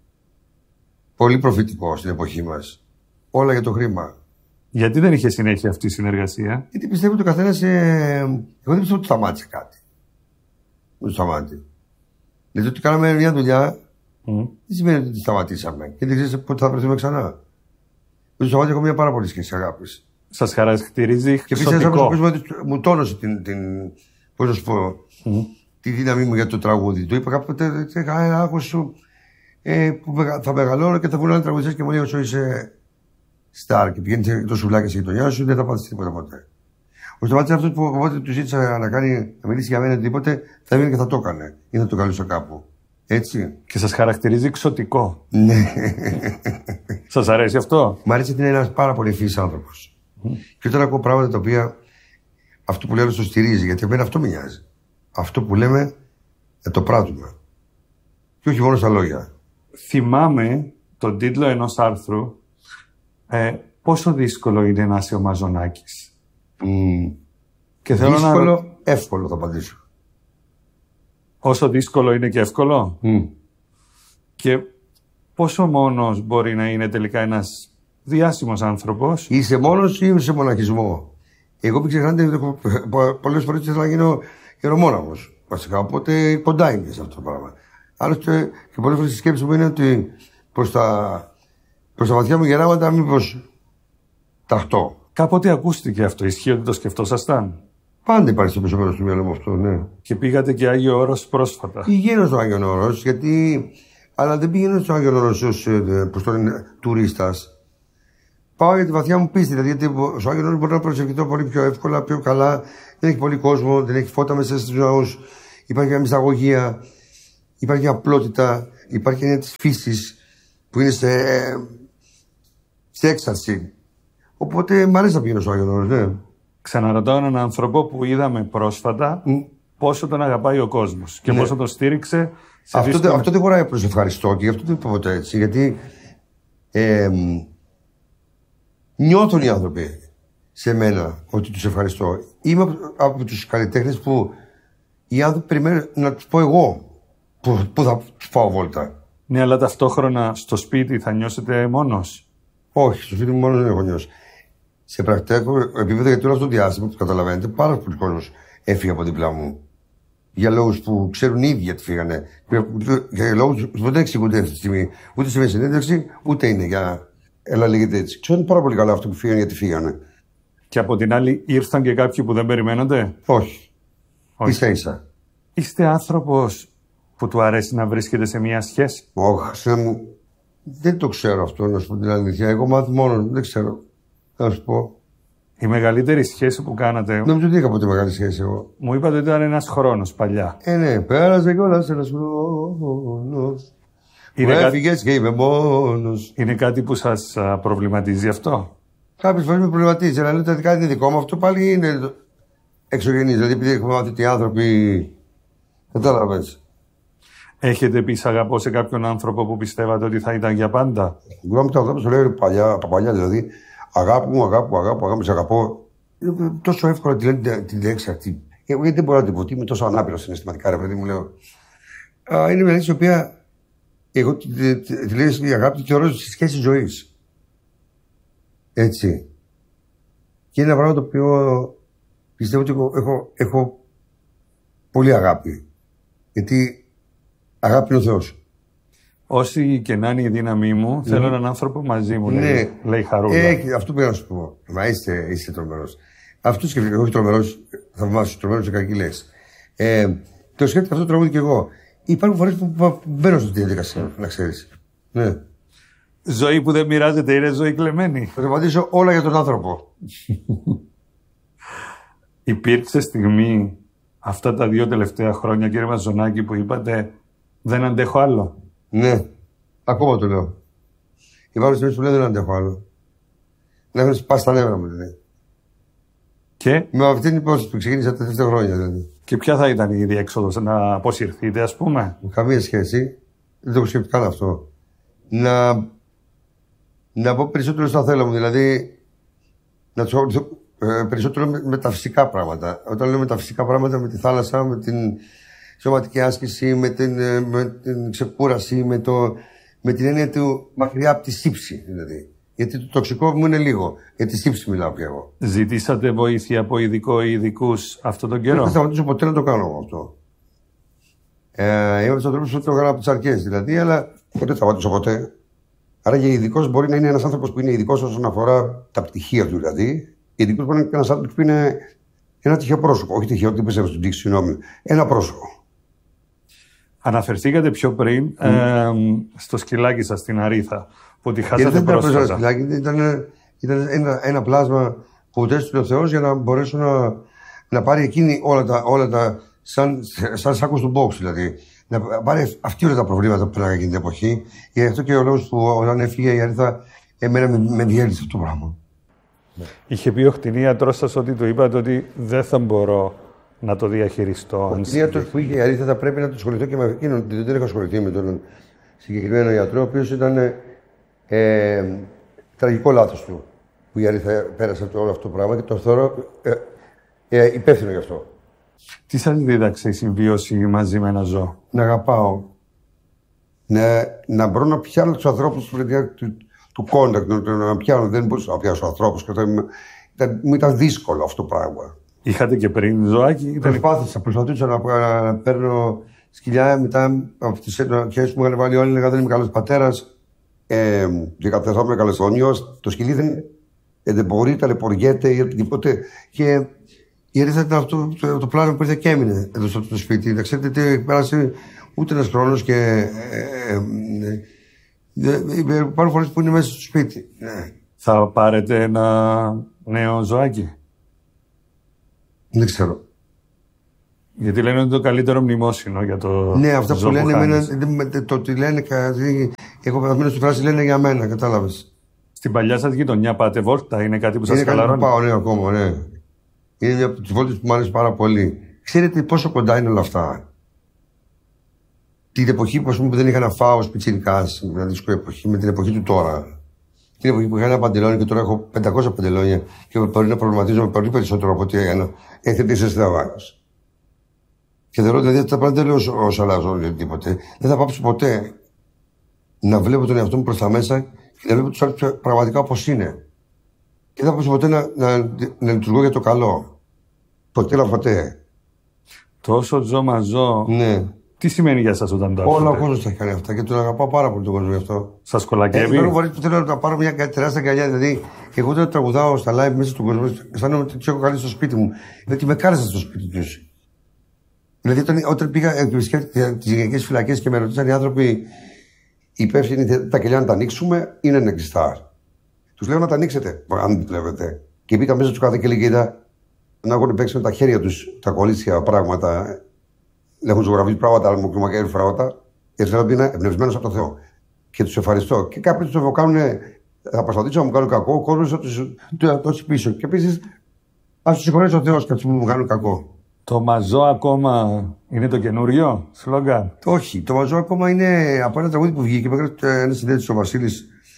Πολύ προφητικό στην εποχή μας. Όλα για το χρήμα. Γιατί δεν είχε συνέχεια αυτή η συνεργασία? Γιατί πιστεύω ότι ο καθένας. Ε... Εγώ δεν πιστεύω ότι σταμάτησε κάτι. Δεν σταμάτησε. Δηλαδή ότι κάναμε μια δουλειά. Mm. Δεν σημαίνει ότι σταματήσαμε. Και δεν ξέρεις πότε θα βρεθούμε ξανά. Με το σταμάτησε έχω μια πάρα πολύ σχέση αγάπης. Σας χαρακτηρίζει και επίσης ένας άνθρωπος μου τόνωσε την, την, πώς να σου πω, mm. τη δύναμή μου για το τραγούδι. Του είπα κάποτε, άκου σου, ε, που θα μεγαλώνω και θα βγουν άλλοι τραγουδιστές και μου λέει όσο είσαι στάρ και πηγαίνεις το σουβλάκι στη γειτονιά σου, δεν θα πάθεις τίποτα ποτέ. Ο Σταμάτης αυτός που όποτε του ζήτησα να, κάνει, να μιλήσει για μένα οτιδήποτε, θα έβγαινε και θα το έκανε ή θα το καλούσε κάπου. Έτσι. Και σας χαρακτηρίζει εξωτικό. Ναι. Σας αρέσει αυτό? Μ' αρέσει ότι είναι ένας πάρα πολύ ευφυής άνθρωπος. Mm. Και όταν ακούω πράγματα τα οποία αυτό που λέω το στηρίζει, γιατί εμένα αυτό με νοιάζει. Αυτό που λέμε να το πράττουμε. Και όχι μόνο στα λόγια. Θυμάμαι τον τίτλο ενός άρθρου, ε, πόσο δύσκολο είναι να είσαι ο Μαζονάκης. Mm. Και θέλω δύσκολο, να... εύκολο θα απαντήσω. Όσο δύσκολο είναι και εύκολο. Mm. Και πόσο μόνος μπορεί να είναι τελικά ένας διάσημος άνθρωπος. Είσαι μόνος ή είσαι σε μοναχισμό? Εγώ μην ξεχνάτε, πολλές φορές ήθελα να γίνω γερομόναχος. Βασικά, οπότε κοντά είμαι σε αυτό το πράγμα. Άλλωστε, και πολλές φορές η σκέψη μου είναι ότι προς τα, προς τα βαθιά μου γεράματα μήπως ταχτώ. Κάποτε ακούστηκε αυτό, ισχύει ότι το σκεφτόσασταν? Πάντα υπάρχει στο πίσω μέρος του μυαλού μου αυτό, ναι. Και πήγατε και Άγιο Όρος πρόσφατα? Πηγαίνω στο Άγιο Όρος, γιατί. Αλλά δεν πηγαίνω στο Άγιο Όρος ως ε, τουρίστας. Πάω για τη βαθιά μου πίστη. Δηλαδή, γιατί στο Άγιο Όρος μπορεί να προσευχηθώ πολύ πιο εύκολα, πιο καλά. Δεν έχει πολύ κόσμο, δεν έχει φώτα μέσα στους ναούς. Υπάρχει μια μυσταγωγία, υπάρχει μια απλότητα, υπάρχει μια της φύσης που είναι σε, σε έξαρση. Οπότε μ' αρέσει να πηγαίνω στο Άγιο Όρος, ναι. Ξαναρωτάω έναν άνθρωπο που είδαμε πρόσφατα mm. πόσο τον αγαπάει ο κόσμος και ναι. πόσο τον στήριξε. Σε αυτό, δύσκολη... αυτό δεν χωράει προς ευχαριστώ και γι' αυτό δεν είπα ποτέ έτσι. Γιατί ε, νιώθουν οι άνθρωποι σε μένα ότι τους ευχαριστώ. Είμαι από, από τους καλλιτέχνες που οι άνθρωποι περιμένουν να τους πω εγώ που, που θα τους πάω βόλτα. Ναι, αλλά ταυτόχρονα στο σπίτι θα νιώσετε μόνος. Όχι, στο σπίτι μου μόνος δεν έχω νιώσει. Σε πρακτικό επίπεδο, γιατί όλο αυτό το διάστημα που καταλαβαίνετε, πάρα πολλοί κόσμος έφυγε από δίπλα μου. Για λόγους που ξέρουν οι ίδιοι γιατί φύγανε. Για λόγους που δεν εξηγούνται αυτή τη στιγμή. Ούτε σε συνέντευξη, ούτε είναι για. Έλα, λέγεται έτσι. Ξέρουν πάρα πολύ καλά αυτό που φύγανε γιατί φύγανε. Και από την άλλη, ήρθαν και κάποιοι που δεν περιμένονται. Όχι. Όχι. Ίσα ίσα. Είστε άνθρωπος που του αρέσει να βρίσκεται σε μια σχέση. Όχι, μου. Δεν το ξέρω αυτό, να σου πω την αλήθεια. Εγώ μάθω μόνο, δεν ξέρω. Να σου πω. Η μεγαλύτερη σχέση που κάνατε. Νομίζω ότι είχα ποτέ μεγάλη σχέση εγώ. Μου είπατε ότι ήταν ένας χρόνος παλιά. Ε, ναι, πέρασε κιόλας ένας χρόνος. Μου έφυγες και είμαι μόνος. Είναι κάτι που σας προβληματίζει αυτό. Κάποιες φορές με προβληματίζει, αλλά λέω ότι κάτι είναι δικό μου. Αυτό πάλι είναι εξωγενής. Δηλαδή, επειδή έχουμε μάθει ότι οι άνθρωποι. Κατάλαβες. Έχετε πει αγαπώ σε κάποιον άνθρωπο που πιστεύατε ότι θα ήταν για πάντα. Εγώ με τα αγάπη σου λέω παλιά, από παλιά δηλαδή. Αγάπη μου, αγάπη μου, αγάπη μου, αγάπη μου, σε αγαπώ. Είναι τόσο εύκολο τη λένε την λέξη αυτή. Γιατί δεν μπορώ να την πω, είμαι τόσο ανάπηρο συναισθηματικά, ρε παιδί μου, λέω. Α, είναι μια λέξη η οποία εγώ τη, τη, τη, τη λέω η αγάπη τη θεωρώ στη σχέση ζωή. Έτσι. Και είναι ένα πράγμα το οποίο πιστεύω ότι έχω, έχω, έχω πολύ αγάπη. Γιατί αγάπη είναι ο Θεός. Όση και να είναι η δύναμή μου, mm. θέλω έναν άνθρωπο μαζί μου, ναι. λέει, λέει Χαρούλα. Ε, αυτό πήγα να σου πω. Μα είστε, είστε τρομερός. Αυτό σκέφτηκα, όχι τρομερός, θαυμάσου, τρομερός σε κακή λέξη. Ε, το σκέφτηκα αυτό το τραγούδι κι εγώ. Υπάρχουν φορές που, που, που μπαίνω στη διαδικασία, να ξέρεις. Ναι. Ζωή που δεν μοιράζεται είναι ζωή κλεμμένη. Θα απαντήσω όλα για τον άνθρωπο. Υπήρξε στιγμή αυτά τα δύο τελευταία χρόνια, κύριε Μαζονάκη, που είπατε δεν αντέχω άλλο. Ναι, ακόμα το λέω. Υπάρχουν στιγμές που λέω δεν αντέχω άλλο. Να έχουν σπάσει τα νεύρα μου, δηλαδή. Και? Με αυτή την υπόθεση που ξεκίνησα τα τελευταία χρόνια, δηλαδή. Και ποια θα ήταν η διέξοδος, να αποσυρθείτε, ας πούμε? Καμία σχέση. Δεν το έχω σκεφτεί καν αυτό. Να. Να πω περισσότερο στα θέλω μου, δηλαδή. Να του ασχοληθώ ε, περισσότερο με, με τα φυσικά πράγματα. Όταν λέω με τα φυσικά πράγματα, με τη θάλασσα, με την σωματική άσκηση, με την, με την ξεκούραση, με, το, με την έννοια του μακριά από τη σύψη, δηλαδή. Γιατί το τοξικό μου είναι λίγο. Για τη σύψη μιλάω πια εγώ. Ζητήσατε βοήθεια από ειδικό ή ειδικούς αυτόν τον καιρό? Δεν θα σταματήσω ποτέ να το κάνω αυτό. Ε, είμαι από του ανθρώπου που το έκανα από τι αρχέ, δηλαδή, αλλά ποτέ θα σταματήσω ποτέ. Άρα για ειδικό μπορεί να είναι ένα άνθρωπο που είναι ειδικό όσον αφορά τα πτυχία του, δηλαδή. Ειδικό μπορεί να είναι ένα άνθρωπο που είναι ένα τυχαίο πρόσωπο. Όχι τυχαίο, τι πιστεύω στην τύχη, συγγνώμη. Ένα πρόσωπο. Αναφερθήκατε πιο πριν mm. ε, στο σκυλάκι σας στην Αρήθα, που τη χάσατε πρόσφατα. Δεν ήταν σκυλάκι, ήταν, ήταν ένα, ένα πλάσμα που τέστησε ο Θεός για να μπορέσω να, να πάρει εκείνη όλα τα, όλα τα σαν, σαν σάκος του box, δηλαδή. Να πάρει αυτή όλα τα προβλήματα που πέραγα εκείνη την εποχή. Γι' αυτό και ο λόγος που όταν έφυγε η Αρήθα, εμένα με, με διέλυσε αυτό το πράγμα. Είχε πει ο κτηνίατρος σας ότι του είπατε ότι δεν θα μπορώ να το διαχειριστώ. Ο κτηνίατρος που είχε η Αρήθα θα πρέπει να το ασχοληθώ και με εκείνον. Δεν έχω ασχοληθεί με τον συγκεκριμένο γιατρό, ο οποίος ήταν ε, τραγικό λάθος του. Που η Αρήθα πέρασε από όλο αυτό το πράγμα και το θεωρώ ε, ε, υπεύθυνο γι' αυτό. Τι σας δίδαξε η συμβίωση μαζί με ένα ζώο? Να αγαπάω. Να, να μπορώ να πιάνω τους ανθρώπους του, του, του contact, να, να πιάνω. Δεν μπορούσα να πιάσω ανθρώπους. Ήταν, μου ήταν δύσκολο αυτό το πράγμα. Είχατε και πριν ζωάκι? Προσπάθησα, προσπαθούσα να, να, να παίρνω σκυλιά. Μετά από τις αρχές που μου είχαν βάλει όλοι, έλεγα δεν είμαι καλός πατέρας. Ε, και καταθόμουν καλεσόνιος. Το σκυλί δεν, δεν μπορεί, ταλαιπωριέται ή οτιδήποτε. Και η Αρήθα ήταν αυτό το, το πλάνο που ήρθε και έμεινε εδώ στο το σπίτι. Να ξέρετε ότι πέρασε ούτε ένας χρόνος και. Ε, ε, ε, ε, υπάρχουν φορές που είναι μέσα στο σπίτι. Ναι. Θα πάρετε ένα νέο ζωάκι? Δεν ξέρω. Γιατί λένε ότι είναι το καλύτερο μνημόσυνο για το. Ναι, αυτά που λένε, που εμένα, το ότι λένε, έχω πεθαμένο στη φράση, λένε για μένα, κατάλαβες. Στην παλιά σας γειτονιά πάτε βόλτα, είναι κάτι που σας χαλαρώνει? Είναι κάτι που πάω, ναι, ακόμα, ναι. Είναι μια από τις βόλτες που μου άρεσε πάρα πολύ. Ξέρετε πόσο κοντά είναι όλα αυτά. Την εποχή που, πούμε, που δεν είχα να φάω ως πιτσιρικάς, μια δύσκολη εποχή, με την εποχή του τώρα. Την εποχή που είχα ένα παντελόνι και τώρα έχω πεντακόσια παντελόνια και μπορεί να προβληματίζομαι πολύ περισσότερο από ό,τι έκανα. Έχετε είσαι στραβάρος. Και θεωρώ δηλαδή ότι τα πράγματα δεν λέω όσο αλλάζω τίποτε. Δεν θα πάψω ποτέ να βλέπω τον εαυτό μου προς τα μέσα και να βλέπω τους άλλους πραγματικά όπως είναι. Και δεν θα πάψω ποτέ να, να, να λειτουργώ για το καλό. Ποτέ να ποτέ. Τόσο ζω μα ζω. Ναι. Τι σημαίνει για σας όταν το ακούτε? Όλο ο κόσμος τα έχει κάνει αυτά και τον αγαπάω πάρα πολύ τον κόσμο γι' αυτό. Σας κολακεύει? Ε, φορές που θέλω να πάρω μια τεράστια αγκαλιά. Δηλαδή, εγώ όταν τραγουδάω στα live μέσα στον κόσμο, αισθάνομαι ότι του έχω καλέσει στο σπίτι μου. Γιατί με κάλεσαν στο σπίτι του. Δηλαδή, όταν, όταν πήγα και επισκέφτηκα τις γυναικές φυλακές και με ρωτήσαν οι άνθρωποι υπεύθυνοι τα κελιά να τα ανοίξουμε, είναι ανεξιστά. Τους λέω να τα ανοίξετε, αν δεν βλέπετε. Και μπήκα μέσα του κάθε και κοίτα, να έχουν παίξει με τα χέρια του τα κολλήσια πράγματα. Να έχουν ζωγραφίσει πράγματα, αλλά μου κλιμακέρι πράγματα. Γιατί θέλω να είναι εμπνευσμένο από το Θεό. Και του ευχαριστώ. Και κάποιοι του κάνουν, θα προσπαθήσω να μου κάνουν κακό, ο κόσμο θα του δώσει πίσω. Και επίση, α του συγχωρέσει ο Θεό και μου κάνουν κακό. Το μαζό ακόμα είναι το καινούριο σλόγγαν? Όχι. Το μαζό ακόμα είναι από ένα τραγούδι που βγήκε. Με έκανε ένα συνέντευξη ο Βασίλη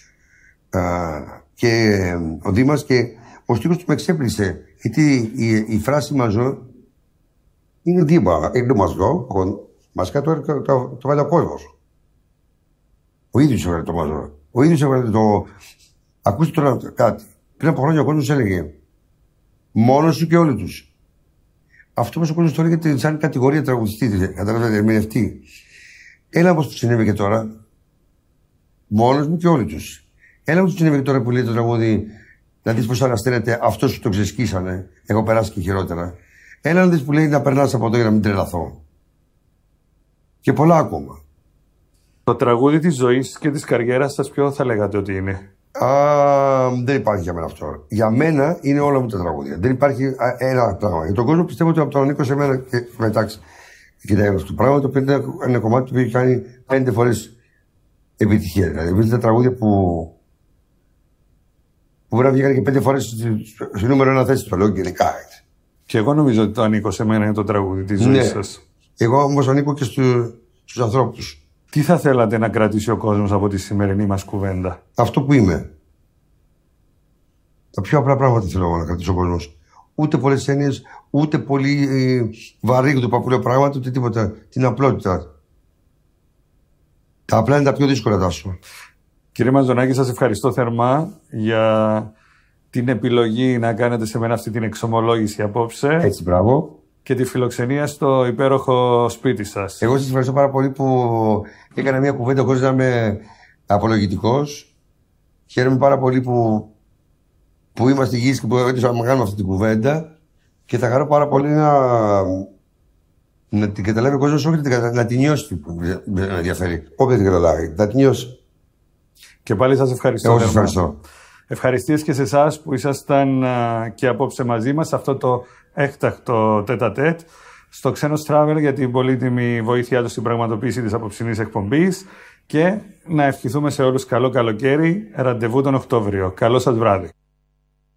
και ο Δήμας και ο στίχος του με εξέπλησε. Γιατί η, η φράση μαζό είναι δίπλα. Είναι το μαζό. Μας κάτω το, το, το βάλει ο κόσμος. Ο ίδιος έβγαλε το μαζό. Ο ίδιος έβγαλε το. Ακούστε τώρα κάτι. Πριν από χρόνια ο κόσμος έλεγε μόνος σου και όλοι τους. Αυτό που ο κόσμος το έλεγε σαν κατηγορία τραγουδιστή, καταλαβαίνετε, ερμηνευτή. Έλα όπως του συνέβη και τώρα. Μόνος μου και όλοι τους. Έλα όπως του συνέβη και τώρα που λέει το τραγούδι, να δεις πώς ανασταίνεται αυτός που το ξεσκίσανε. Έχω περάσει και χειρότερα. Έλα να δεις που λέει να περνάς από εδώ για να μην τρελαθώ. Και πολλά ακόμα. Το τραγούδι της ζωής και της καριέρας σας ποιο θα λέγατε ότι είναι? Α, δεν υπάρχει για μένα αυτό. Για μένα είναι όλα μου τα τραγούδια. Δεν υπάρχει ένα πράγμα. Για τον κόσμο πιστεύω ότι από τον ανήκω σε μένα και μεταξύ. Κοιτάξτε αυτό το πράγμα το οποίο είναι ένα κομμάτι που έχει κάνει πέντε φορές επιτυχία. Δηλαδή, βρίσκεται τα τραγούδια που. που μπορεί να βγήκαν και πέντε φορές στη νούμερο ένα θέση. Το λέω γενικά. Και εγώ νομίζω ότι το ανήκω σε μένα είναι το τραγούδι της ζωής, ναι, σας. Εγώ όμως ανήκω και στου, στους ανθρώπους. Τι θα θέλατε να κρατήσει ο κόσμος από τη σημερινή μας κουβέντα? Αυτό που είμαι. Τα πιο απλά πράγματα θέλω να κρατήσει ο κόσμος. Ούτε πολλές έννοιες, ούτε πολύ ε, βαρύγδουπα που λέω πράγματα, ούτε τίποτα. Την απλότητα. Τα απλά είναι τα πιο δύσκολα, Τάσο. Κύριε Μαζονάκη, σας ευχαριστώ θερμά για την επιλογή να κάνετε σε μένα αυτή την εξομολόγηση απόψε. Έτσι, μπράβο. Και τη φιλοξενία στο υπέροχο σπίτι σας. Εγώ σας ευχαριστώ πάρα πολύ που έκανα μια κουβέντα χωρίς να είμαι απολογητικός. Χαίρομαι πάρα πολύ που, που είμαστε υγιείς και που έτυχα να κάνουμε αυτή την κουβέντα. Και θα χαρώ πάρα πολύ να, να την καταλάβει ο κόσμος, όχι να, να την νιώσει που με ενδιαφέρει. Όποια την καταλάβει, να την νιώσει. Και πάλι σας ευχαριστώ. Εγώ σας ευχαριστώ. Ευχαριστίες και σε εσάς που ήσασταν α, και απόψε μαζί μας σε αυτό το έκτακτο τέτα-τέτ στο Ξένος Travel για την πολύτιμη βοήθειά του στην πραγματοποίηση της απόψινής εκπομπής και να ευχηθούμε σε όλους καλό καλοκαίρι, ραντεβού τον Οκτώβριο. Καλό σας βράδυ.